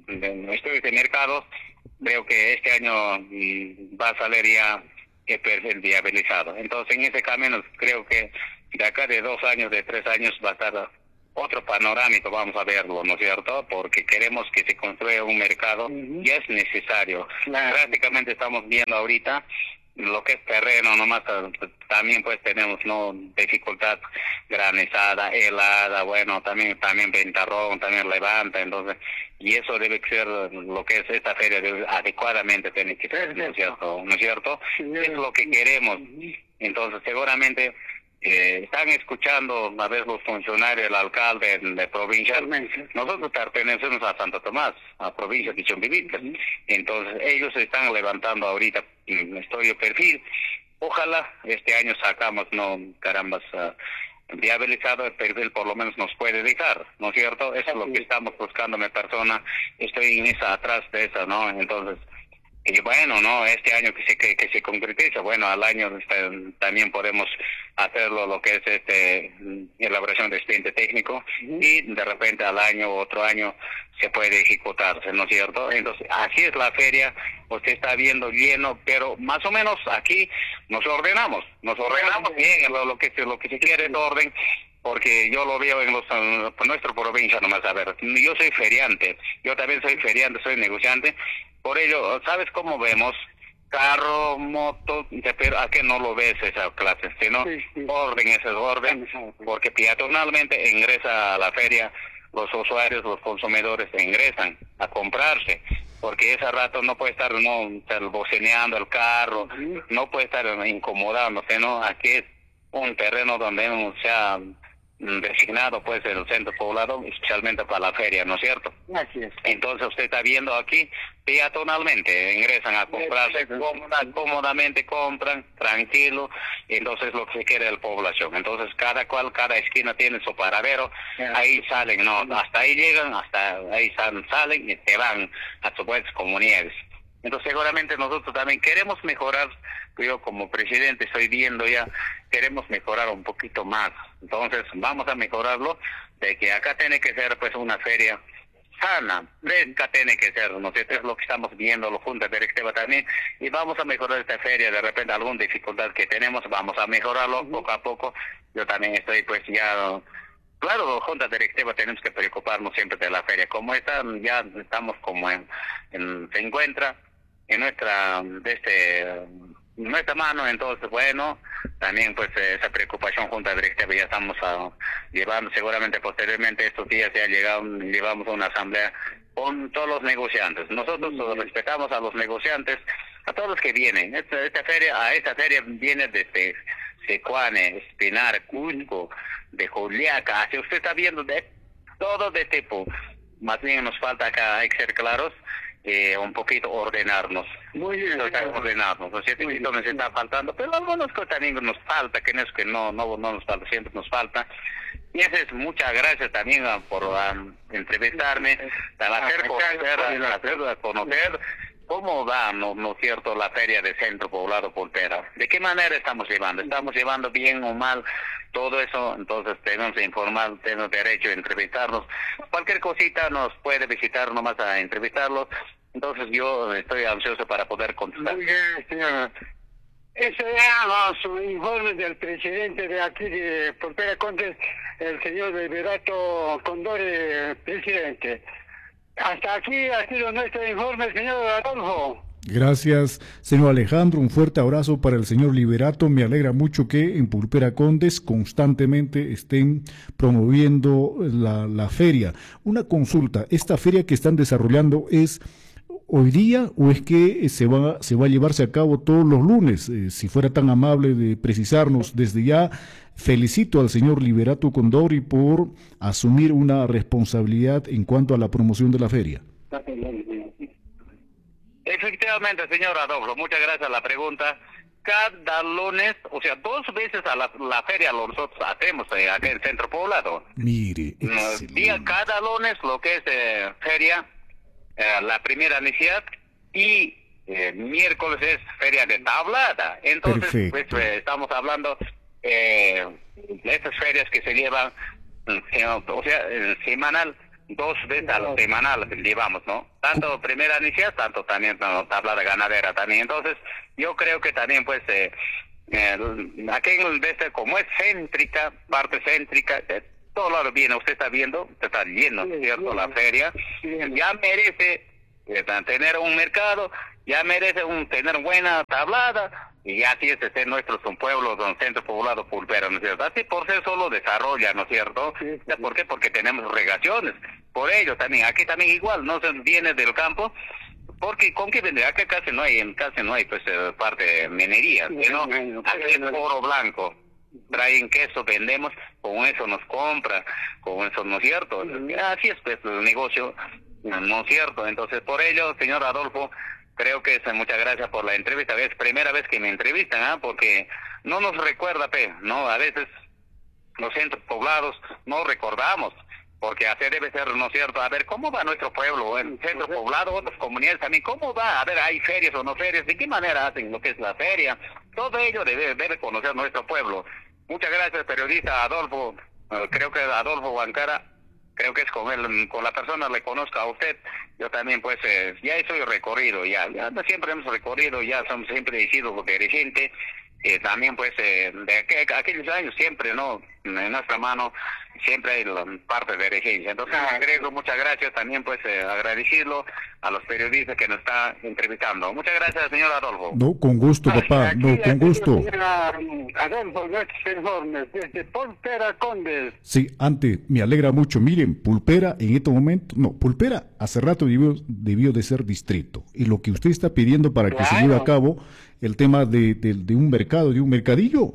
Speaker 15: de estudios de mercados. Creo que este año mm, va a salir ya el perfil viabilizado. Entonces, en ese camino creo que de acá de dos años, de tres años va a estar otro panorámico, vamos a verlo, ¿no es cierto? Porque queremos que se construya un mercado y es necesario. Prácticamente estamos viendo ahorita lo que es terreno, nomás también pues tenemos no dificultad granizada, helada, bueno, también también ventarrón, también levanta, entonces, y eso debe ser lo que es esta feria, debe, adecuadamente tiene que ser, ¿no es cierto? ¿No es cierto? Es lo que queremos. Entonces, seguramente eh, están escuchando a veces los funcionarios, el alcalde de, de provincia. Nosotros pertenecemos a Santo Tomás, a provincia de Chumbivilcas. Entonces, ellos están levantando ahorita un estudio perfil. Ojalá este año sacamos, no, carambas, uh, viabilizado el perfil, por lo menos nos puede dejar, ¿no es cierto? Eso es lo que estamos buscando, mi persona. Estoy en esa, atrás de esa, ¿no? Entonces, y bueno, no, este año que se que, que se concretiza, bueno, al año este, también podemos hacerlo lo que es este elaboración de expediente técnico y de repente al año o otro año se puede ejecutarse, ¿no es cierto? Entonces, así es la feria, usted está viendo lleno, pero más o menos aquí nos ordenamos, nos ordenamos bien lo, lo que se, lo que se quiere en orden. Porque yo lo veo en los, en nuestra provincia nomás, a ver, yo soy feriante, yo también soy feriante, soy negociante, por ello, ¿sabes cómo vemos? Carro, moto, pero aquí no lo ves esa clase, sino sí, sí. orden, ese es orden, porque peatonalmente ingresa a la feria, los usuarios, los consumidores ingresan a comprarse, porque ese rato no puede estar no estar bocineando el carro, no puede estar incomodándose, ¿no? Aquí es un terreno donde se ha designado pues el centro poblado especialmente para la feria, ¿no es cierto? Así es. Entonces usted está viendo aquí peatonalmente ingresan a comprarse cómoda, cómodamente, compran tranquilo, entonces lo que se quiere la población. Entonces cada cual, cada esquina tiene su paradero, ahí salen, no, hasta ahí llegan, hasta ahí salen, salen y te van a sus buenas comunidades. Entonces seguramente nosotros también queremos mejorar, yo como presidente estoy viendo ya, queremos mejorar un poquito más. Entonces vamos a mejorarlo, de que acá tiene que ser pues una feria sana, fresca tiene que ser, ¿no? Esto es lo que estamos viendo, los juntas directiva también, y vamos a mejorar esta feria, de repente alguna dificultad que tenemos, vamos a mejorarlo uh-huh. poco a poco. Yo también estoy pues ya... Claro, junta directiva tenemos que preocuparnos siempre de la feria, como esta, ya estamos como en, en se encuentra en nuestra, de este... nuestra mano, entonces bueno, también pues esa preocupación junta directiva ya estamos a, llevando, seguramente posteriormente estos días ya llegado, llevamos a una asamblea con todos los negociantes. Nosotros mm. respetamos a los negociantes, a todos los que vienen. Esta, esta feria, a esta feria viene desde Secuane, Espinar, Cusco, de Juliaca, así usted está viendo de todo de tipo. Más bien nos falta acá, hay que ser claros, Eh, un poquito ordenarnos. Muy bien. Ordenarnos, ¿no es cierto? Y nos está faltando, pero algunas cosas también nos falta, que no es que no, no, no nos falta, siempre nos falta. Y eso es muchas gracias también uh, por uh, entrevistarme, para hacer conocer, hacer conocer cómo va, ¿no, no es cierto?, la feria de Centro Poblado Poltera. ¿De qué manera estamos llevando? ¿Estamos llevando bien o mal todo eso? Entonces tenemos que informar, tenemos derecho a entrevistarnos. Cualquier cosita nos puede visitar nomás a entrevistarlos. Entonces yo estoy ansioso para poder contestar.
Speaker 14: Muy bien, señora. Ese era los informes del presidente de aquí de Poltera Condes, el señor Liberato Condori, presidente. Hasta aquí ha sido nuestro informe, señor Adolfo.
Speaker 7: Gracias, señor Alejandro. Un fuerte abrazo para el señor Liberato. Me alegra mucho que en Pulpera Condes constantemente estén promoviendo la, la feria. Una consulta, ¿esta feria que están desarrollando es hoy día o es que se va, se va a llevarse a cabo todos los lunes? Eh, si fuera tan amable de precisarnos desde ya. Felicito al señor Liberato Condori por asumir una responsabilidad en cuanto a la promoción de la feria.
Speaker 15: Efectivamente, señor Adolfo, muchas gracias a la pregunta. Cada lunes, o sea, dos veces a la, la feria nosotros hacemos eh, aquí en Centro Poblado.
Speaker 7: Mire,
Speaker 15: día cada lunes lo que es eh, feria, eh, la primera necesidad, y eh, miércoles es feria de tablada. Entonces, pues, eh, estamos hablando eh, estas ferias que se llevan, eh, o sea, eh, semanal, dos veces a la semanal llevamos, ¿no? Tanto primera inicial, tanto también no, tablada ganadera también. Entonces, yo creo que también, pues, eh, eh, aquí en este, como es céntrica, parte céntrica, eh, todo lo viene, usted está viendo, usted está lleno, ¿cierto? La feria, ya merece eh, tener un mercado, ya merece un, tener buena tablada, y así es este nuestro es un pueblo, un centro poblado Pulpera, ¿no es cierto? Así por ser solo desarrolla, ¿no es cierto? Sí, sí. ¿Por qué? Porque tenemos regaciones. Por ello también, aquí también igual, no se viene del campo, porque ¿con qué vende? Acá casi no hay, en casi no hay pues parte de minería, sí, ¿no? Bueno, aquí es oro blanco. Traen queso, vendemos, con eso nos compra, con eso, ¿no es cierto? Así es pues el negocio, ¿no es cierto? Entonces por ello, señor Adolfo, creo que es, muchas gracias por la entrevista. Es primera vez que me entrevistan, ¿ah? Porque no nos recuerda, pe, ¿no? A veces los centros poblados no recordamos, porque así debe ser, ¿no es cierto? A ver, ¿cómo va nuestro pueblo? El centro poblado, otras comunidades también, ¿cómo va? A ver, ¿hay ferias o no ferias? ¿De qué manera hacen lo que es la feria? Todo ello debe, debe conocer nuestro pueblo. Muchas gracias, periodista Adolfo. Uh, creo que Adolfo Huancara, creo que es con él, con la persona le conozco a usted. Yo también, pues, eh, ya soy recorrido, ya, ya siempre hemos recorrido, ya somos siempre hijos de gente. Eh, también, pues, eh, de aqu aquellos años siempre, ¿no? En nuestra mano siempre hay la parte de regencia. Entonces, agrego muchas gracias también, pues, eh, agradecerlo a los periodistas que nos están entrevistando. Muchas gracias, señor Adolfo.
Speaker 7: No, con gusto, papá,
Speaker 14: Aquí,
Speaker 7: no, con gusto.
Speaker 14: Adolfo, informes desde Pulpera Condes.
Speaker 7: Sí, antes, me alegra mucho. Miren, Pulpera en este momento, no, Pulpera hace rato debió, debió de ser distrito. Y lo que usted está pidiendo para que claro. se lleve a cabo el tema de, de, de un mercado, de un mercadillo,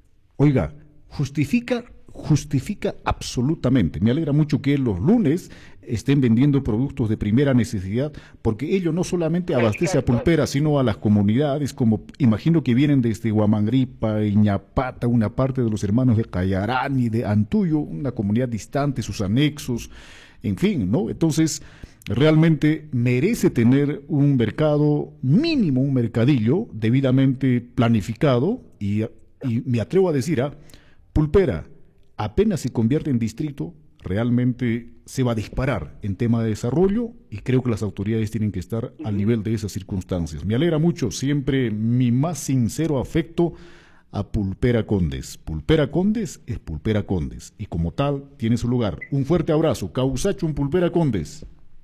Speaker 7: oiga, justifica, justifica absolutamente. Me alegra mucho que los lunes estén vendiendo productos de primera necesidad, porque ello no solamente abastece a Pulpera, sino a las comunidades, como imagino que vienen desde Huamangripa, Iñapata, una parte de los hermanos de Cayarán y de Antuyo, una comunidad distante, sus anexos, en fin, ¿no? Entonces, realmente merece tener un mercado mínimo, un mercadillo debidamente planificado, y, y me atrevo a decir, ¿ah? Pulpera apenas se convierte en distrito, realmente se va a disparar en tema de desarrollo, y creo que las autoridades tienen que estar al nivel de esas circunstancias. Me alegra mucho, siempre mi más sincero afecto a Pulpera Condes. Pulpera Condes es Pulpera Condes, y como tal tiene su lugar. Un fuerte abrazo, Causacho en Pulpera Condes.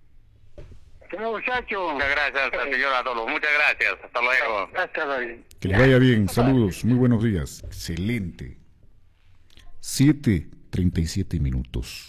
Speaker 15: Muchacho. Muchas gracias, señor Adolfo. Muchas gracias. Hasta luego.
Speaker 14: Hasta luego.
Speaker 7: Que les vaya bien. Saludos. Muy buenos días. Excelente. siete treinta y siete minutos.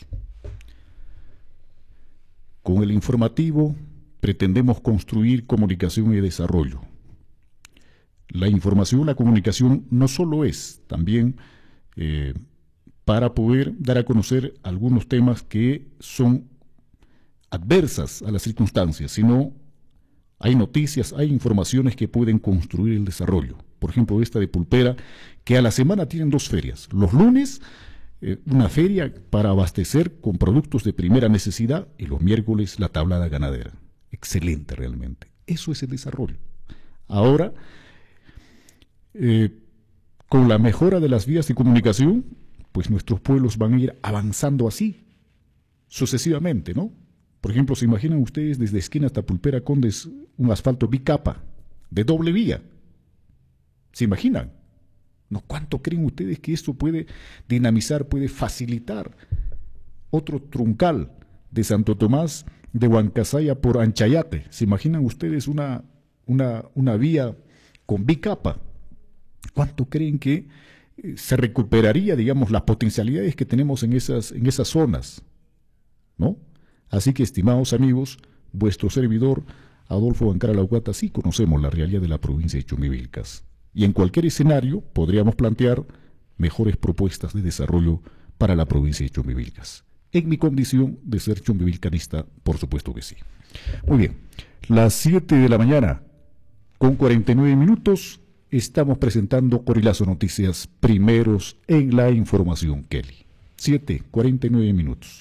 Speaker 7: Con el informativo pretendemos construir comunicación y desarrollo. La información, la comunicación no solo es también eh, para poder dar a conocer algunos temas que son adversas a las circunstancias, sino hay noticias, hay informaciones que pueden construir el desarrollo. Por ejemplo, esta de Pulpera, que a la semana tienen dos ferias. Los lunes, eh, una feria para abastecer con productos de primera necesidad, y los miércoles la tablada ganadera. Excelente realmente. Eso es el desarrollo. Ahora, eh, con la mejora de las vías de comunicación, pues nuestros pueblos van a ir avanzando así, sucesivamente, ¿no? Por ejemplo, ¿se imaginan ustedes desde esquina hasta Pulpera Condes un asfalto bicapa de doble vía? ¿Se imaginan? ¿No? ¿Cuánto creen ustedes que esto puede dinamizar, puede facilitar otro truncal de Santo Tomás de Huancasaya por Anchayate? ¿Se imaginan ustedes una, una, una vía con bicapa? ¿Cuánto creen que se recuperaría, digamos, las potencialidades que tenemos en esas, en esas zonas? ¿No? Así que, estimados amigos, vuestro servidor, Adolfo Huancara Laucata, sí conocemos la realidad de la provincia de Chumbivilcas. Y en cualquier escenario podríamos plantear mejores propuestas de desarrollo para la provincia de Chumbivilcas. En mi condición de ser chumbivilcanista, por supuesto que sí. Muy bien, las siete de la mañana, con cuarenta y nueve minutos, estamos presentando Corilazo Noticias, primeros en la información, Kelly. siete, cuarenta y nueve minutos.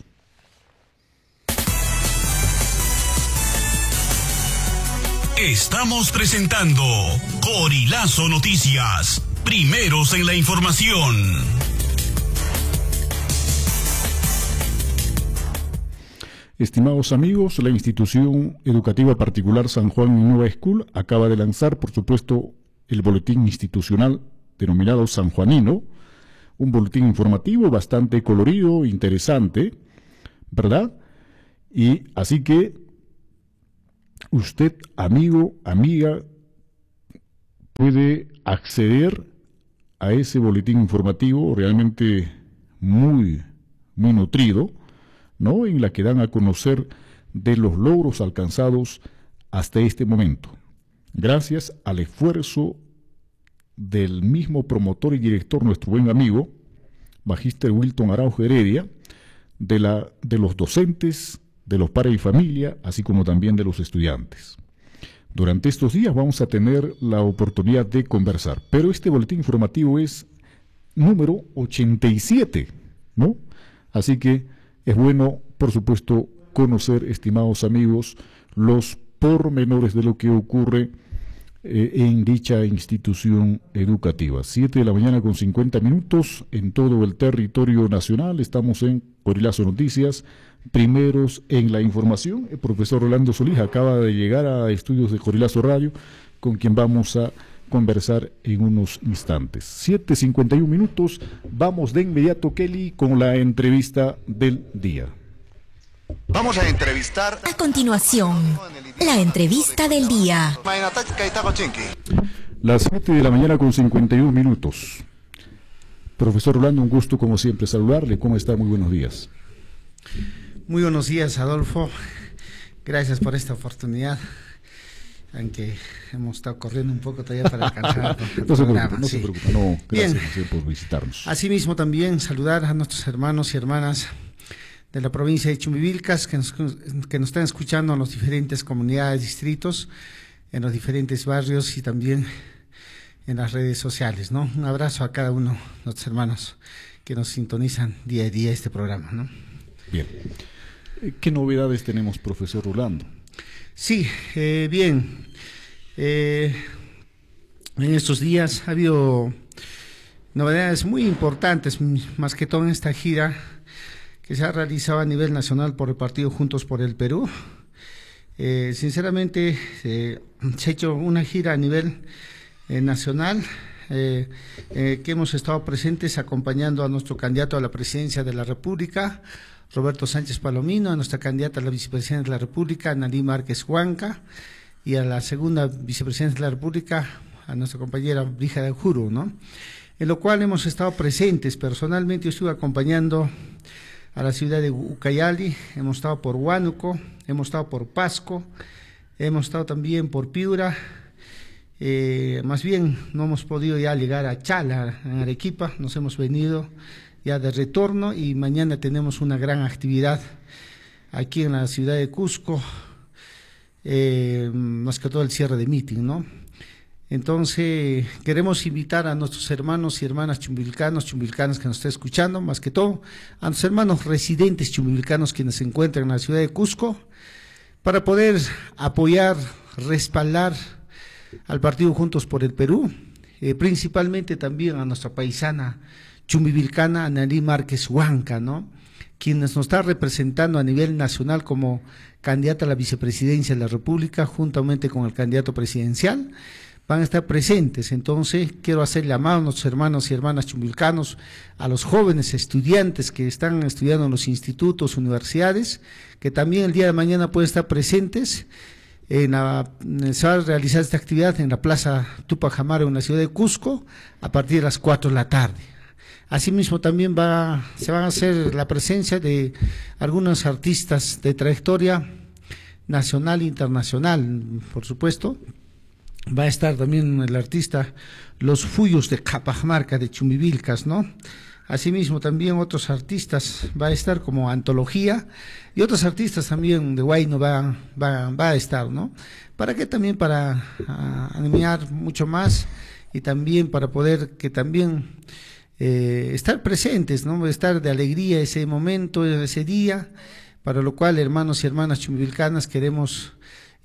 Speaker 6: Estamos presentando Corilazo Noticias, primeros en la información.
Speaker 7: Estimados amigos, la institución educativa particular San Juan Innova School acaba de lanzar, por supuesto, el boletín institucional denominado San Juanino, un boletín informativo bastante colorido, interesante, ¿verdad? Y así que usted, amigo, amiga, puede acceder a ese boletín informativo realmente muy, muy nutrido, ¿no? En la que dan a conocer de los logros alcanzados hasta este momento, gracias al esfuerzo del mismo promotor y director, nuestro buen amigo, Magíster Wilton Araujo Heredia, de, la, de los docentes, de los padres y familia, así como también de los estudiantes. Durante estos días vamos a tener la oportunidad de conversar, pero este boletín informativo es número ochenta y siete, ¿no? Así que es bueno, por supuesto, conocer, estimados amigos, los pormenores de lo que ocurre eh, en dicha institución educativa. Siete de la mañana con cincuenta minutos en todo el territorio nacional. Estamos en Corilazo Noticias, primeros en la información. El profesor Rolando Solís acaba de llegar a estudios de Corilazo Radio, con quien vamos a conversar en unos instantes. siete cincuenta y uno minutos, vamos de inmediato, Kelly, con la entrevista del día.
Speaker 10: Vamos a entrevistar...
Speaker 8: A continuación, la entrevista del día.
Speaker 7: Las siete de la mañana con cincuenta y uno minutos. Profesor Rolando, un gusto como siempre saludarle. ¿Cómo está? Muy buenos días.
Speaker 16: Muy buenos días, Adolfo. Gracias por esta oportunidad. Aunque hemos estado corriendo un poco todavía para alcanzar el
Speaker 7: no, se
Speaker 16: programa.
Speaker 7: preocupe, no
Speaker 16: sí.
Speaker 7: se preocupe, no, gracias
Speaker 16: Bien.
Speaker 7: por visitarnos.
Speaker 16: Asimismo también saludar a nuestros hermanos y hermanas de la provincia de Chumbivilcas que nos, que nos están escuchando en las diferentes comunidades, distritos, en los diferentes barrios y también en las redes sociales, ¿no? Un abrazo a cada uno de nuestros hermanos que nos sintonizan día a día este programa, ¿no?
Speaker 7: Bien. ¿Qué novedades tenemos, profesor Rolando?
Speaker 16: Sí, eh, bien, eh, en estos días ha habido novedades muy importantes, más que todo en esta gira que se ha realizado a nivel nacional por el partido Juntos por el Perú. Eh, sinceramente, eh, se ha hecho una gira a nivel eh, nacional, eh, eh, que hemos estado presentes acompañando a nuestro candidato a la presidencia de la República, Roberto Sánchez Palomino, a nuestra candidata a la vicepresidencia de la República, Analí Márquez Huanca, y a la segunda vicepresidenta de la República, a nuestra compañera Brígida Juro, ¿no? En lo cual hemos estado presentes. Personalmente yo estuve acompañando a la ciudad de Ucayali, hemos estado por Huánuco, hemos estado por Pasco, hemos estado también por Piura, eh, más bien no hemos podido ya llegar a Chala, en Arequipa, nos hemos venido ya de retorno y mañana tenemos una gran actividad aquí en la ciudad de Cusco, eh, más que todo el cierre de meeting, ¿no? Entonces queremos invitar a nuestros hermanos y hermanas chumbivilcanos, chumbivilcanas que nos estén escuchando, más que todo a nuestros hermanos residentes chumbivilcanos quienes se encuentran en la ciudad de Cusco, para poder apoyar, respaldar al partido Juntos por el Perú, eh, principalmente también a nuestra paisana chumbivilcana Analí Márquez Huanca, ¿no? Quienes nos está representando a nivel nacional como candidata a la vicepresidencia de la República, juntamente con el candidato presidencial, van a estar presentes. Entonces quiero hacer llamado a nuestros hermanos y hermanas chumbivilcanos, a los jóvenes estudiantes que están estudiando en los institutos, universidades, que también el día de mañana pueden estar presentes. En la, se va a realizar esta actividad en la Plaza Túpac Amaru en la ciudad de Cusco a partir de las cuatro de la tarde. Asimismo también va, se va a hacer la presencia de algunos artistas de trayectoria nacional e internacional, por supuesto. Va a estar también el artista Los Fuyos de Capajamarca de Chumbivilcas, ¿no? Asimismo también otros artistas va a estar como Antología y otros artistas también de Huayno va, va, va a estar, ¿no? ¿Para qué? También para uh, animar mucho más y también para poder que también eh, estar presentes, ¿no? Estar de alegría ese momento, ese día, para lo cual hermanos y hermanas chumbivilcanas queremos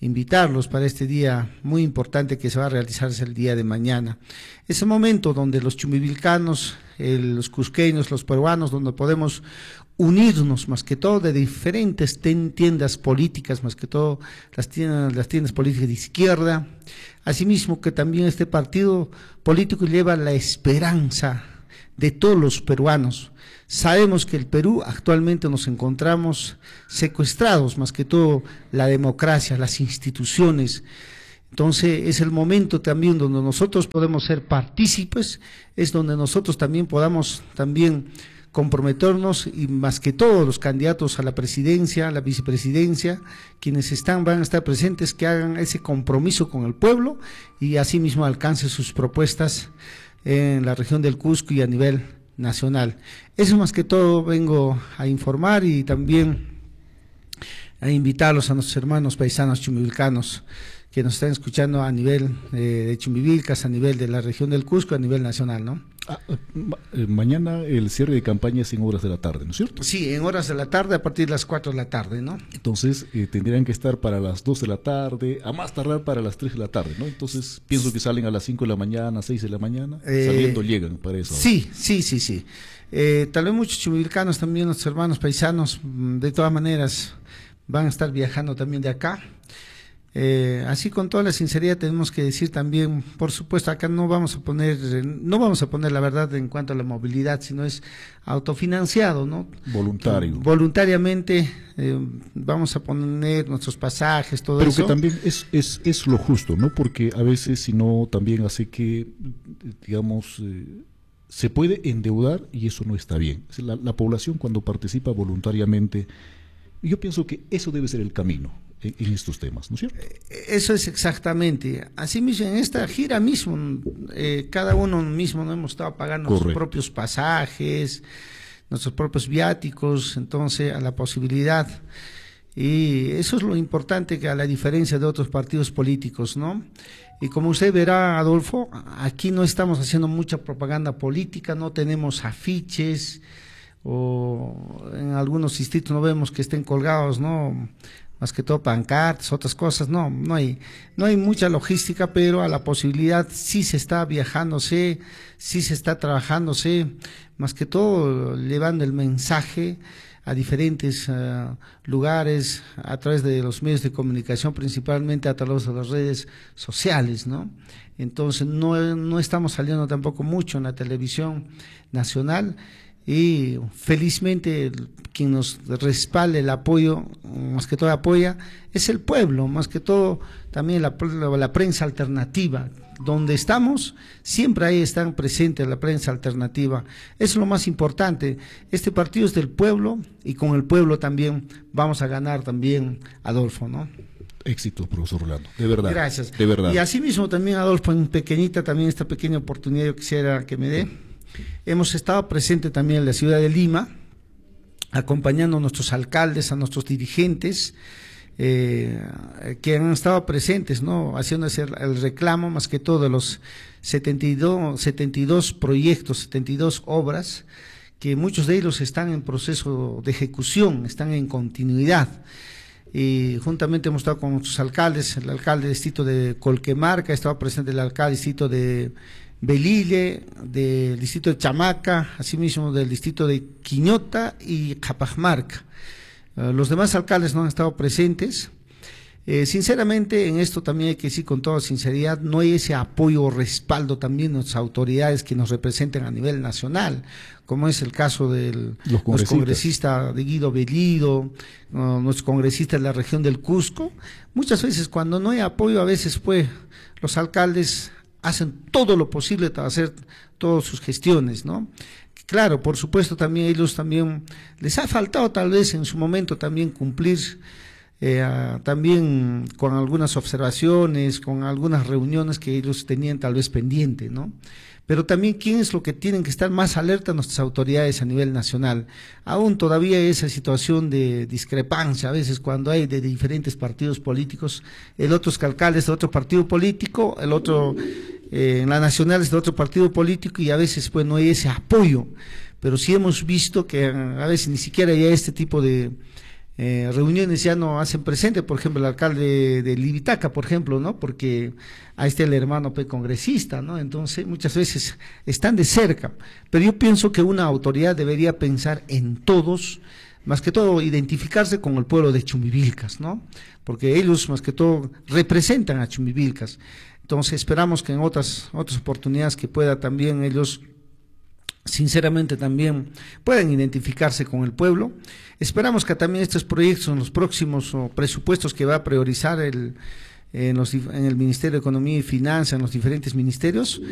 Speaker 16: invitarlos para este día muy importante que se va a realizarse el día de mañana. Es el momento donde los chumbivilcanos, el, los cusqueños, los peruanos, donde podemos unirnos más que todo de diferentes tiendas políticas, más que todo las tiendas, las tiendas políticas de izquierda, asimismo que también este partido político lleva la esperanza de todos los peruanos. Sabemos que el Perú actualmente nos encontramos secuestrados, más que todo la democracia, las instituciones. Entonces es el momento también donde nosotros podemos ser partícipes, es donde nosotros también podamos también comprometernos, y más que todos los candidatos a la presidencia, a la vicepresidencia, quienes están, van a estar presentes, que hagan ese compromiso con el pueblo y asimismo alcancen sus propuestas en la región del Cusco y a nivel nacional. Eso más que todo vengo a informar y también a invitarlos a nuestros hermanos paisanos chumbivilcanos que nos están escuchando a nivel eh, de Chumbivilcas, a nivel de la región del Cusco, a nivel nacional, ¿no?
Speaker 7: Ah, eh, mañana el cierre de campaña es en horas de la tarde, ¿no es cierto?
Speaker 16: Sí, en horas de la tarde, a partir de las cuatro de la tarde, ¿no?
Speaker 7: Entonces eh, tendrían que estar para las dos de la tarde, a más tardar para las tres de la tarde, ¿no? Entonces pienso que salen a las cinco de la mañana, seis de la mañana, eh, saliendo llegan para eso.
Speaker 16: Sí, sí, sí, sí. Eh, tal vez muchos chumbivilcanos también, nuestros hermanos paisanos, de todas maneras van a estar viajando también de acá. Eh, así con toda la sinceridad tenemos que decir también, por supuesto, acá no vamos a poner, no vamos a poner la verdad en cuanto a la movilidad, sino es autofinanciado, ¿no?
Speaker 7: Voluntario.
Speaker 16: Voluntariamente eh, vamos a poner nuestros pasajes, todo
Speaker 7: Pero
Speaker 16: eso.
Speaker 7: Pero que también es, es, es lo justo, ¿no? Porque a veces, si no, también hace que, digamos, eh, se puede endeudar y eso no está bien. La, la población cuando participa voluntariamente, yo pienso que eso debe ser el camino en estos temas, ¿no es cierto?
Speaker 16: Eso es exactamente. Así mismo, en esta gira mismo, eh, cada uno mismo no hemos estado pagando Correcto. nuestros propios pasajes, nuestros propios viáticos, entonces a la posibilidad. Y eso es lo importante, que a la diferencia de otros partidos políticos, ¿no? Y como usted verá, Adolfo, aquí no estamos haciendo mucha propaganda política, no tenemos afiches, o en algunos distritos no vemos que estén colgados, ¿no? Más que todo pancartas, otras cosas, no, no hay, no hay mucha logística, pero a la posibilidad sí se está viajándose, sí se está trabajándose, más que todo llevando el mensaje a diferentes uh, lugares a través de los medios de comunicación, principalmente a través de las redes sociales, ¿no? Entonces no, no estamos saliendo tampoco mucho en la televisión nacional. Y felizmente quien nos respalda el apoyo, más que todo apoya, es el pueblo, más que todo también la, la prensa alternativa. Donde estamos, siempre ahí están presentes la prensa alternativa. Eso es lo más importante. Este partido es del pueblo y con el pueblo también vamos a ganar también, Adolfo, ¿no?
Speaker 7: Éxito, profesor Orlando, de verdad.
Speaker 16: Gracias.
Speaker 7: De verdad.
Speaker 16: Y así mismo también, Adolfo, en pequeñita también esta pequeña oportunidad yo quisiera que me dé. Hemos estado presentes también en la ciudad de Lima, acompañando a nuestros alcaldes, a nuestros dirigentes, eh, que han estado presentes, ¿no? Haciendo el reclamo, más que todo, de los setenta y dos, setenta y dos proyectos, setenta y dos obras, que muchos de ellos están en proceso de ejecución, están en continuidad. Y juntamente hemos estado con nuestros alcaldes, el alcalde del distrito de Colquemarca, ha estado presente el alcalde del distrito de Belille, del distrito de Chamaca, asimismo del distrito de Quiñota y Capajamarca. Uh, los demás alcaldes no han estado presentes. Eh, sinceramente, en esto también hay que decir con toda sinceridad, no hay ese apoyo o respaldo también de nuestras autoridades que nos representan a nivel nacional, como es el caso del los congresista de Guido Bellido, uh, nuestros congresistas de la región del Cusco. Muchas veces cuando no hay apoyo, a veces pues los alcaldes hacen todo lo posible para hacer todas sus gestiones, ¿no? Claro, por supuesto también ellos también, les ha faltado tal vez en su momento también cumplir eh, a, también con algunas observaciones, con algunas reuniones que ellos tenían tal vez pendiente, ¿no? Pero también quién es lo que tienen que estar más alerta nuestras autoridades a nivel nacional. Aún todavía esa situación de discrepancia, a veces cuando hay de diferentes partidos políticos, el otro es alcalde es de otro partido político, el otro eh, en la nacional es de otro partido político y a veces pues no hay ese apoyo. Pero sí hemos visto que a veces ni siquiera hay este tipo de eh, reuniones ya no hacen presente, por ejemplo, el alcalde de Libitaca, por ejemplo, ¿no? Porque ahí está el hermano pe congresista, ¿no? Entonces, muchas veces están de cerca, pero yo pienso que una autoridad debería pensar en todos, más que todo identificarse con el pueblo de Chumbivilcas, ¿no? Porque ellos, más que todo, representan a Chumbivilcas. Entonces, esperamos que en otras, otras oportunidades que pueda también ellos, sinceramente también, puedan identificarse con el pueblo. Esperamos que también estos proyectos en los próximos oh, presupuestos que va a priorizar el, en, los, en el Ministerio de Economía y Finanzas, en los diferentes ministerios,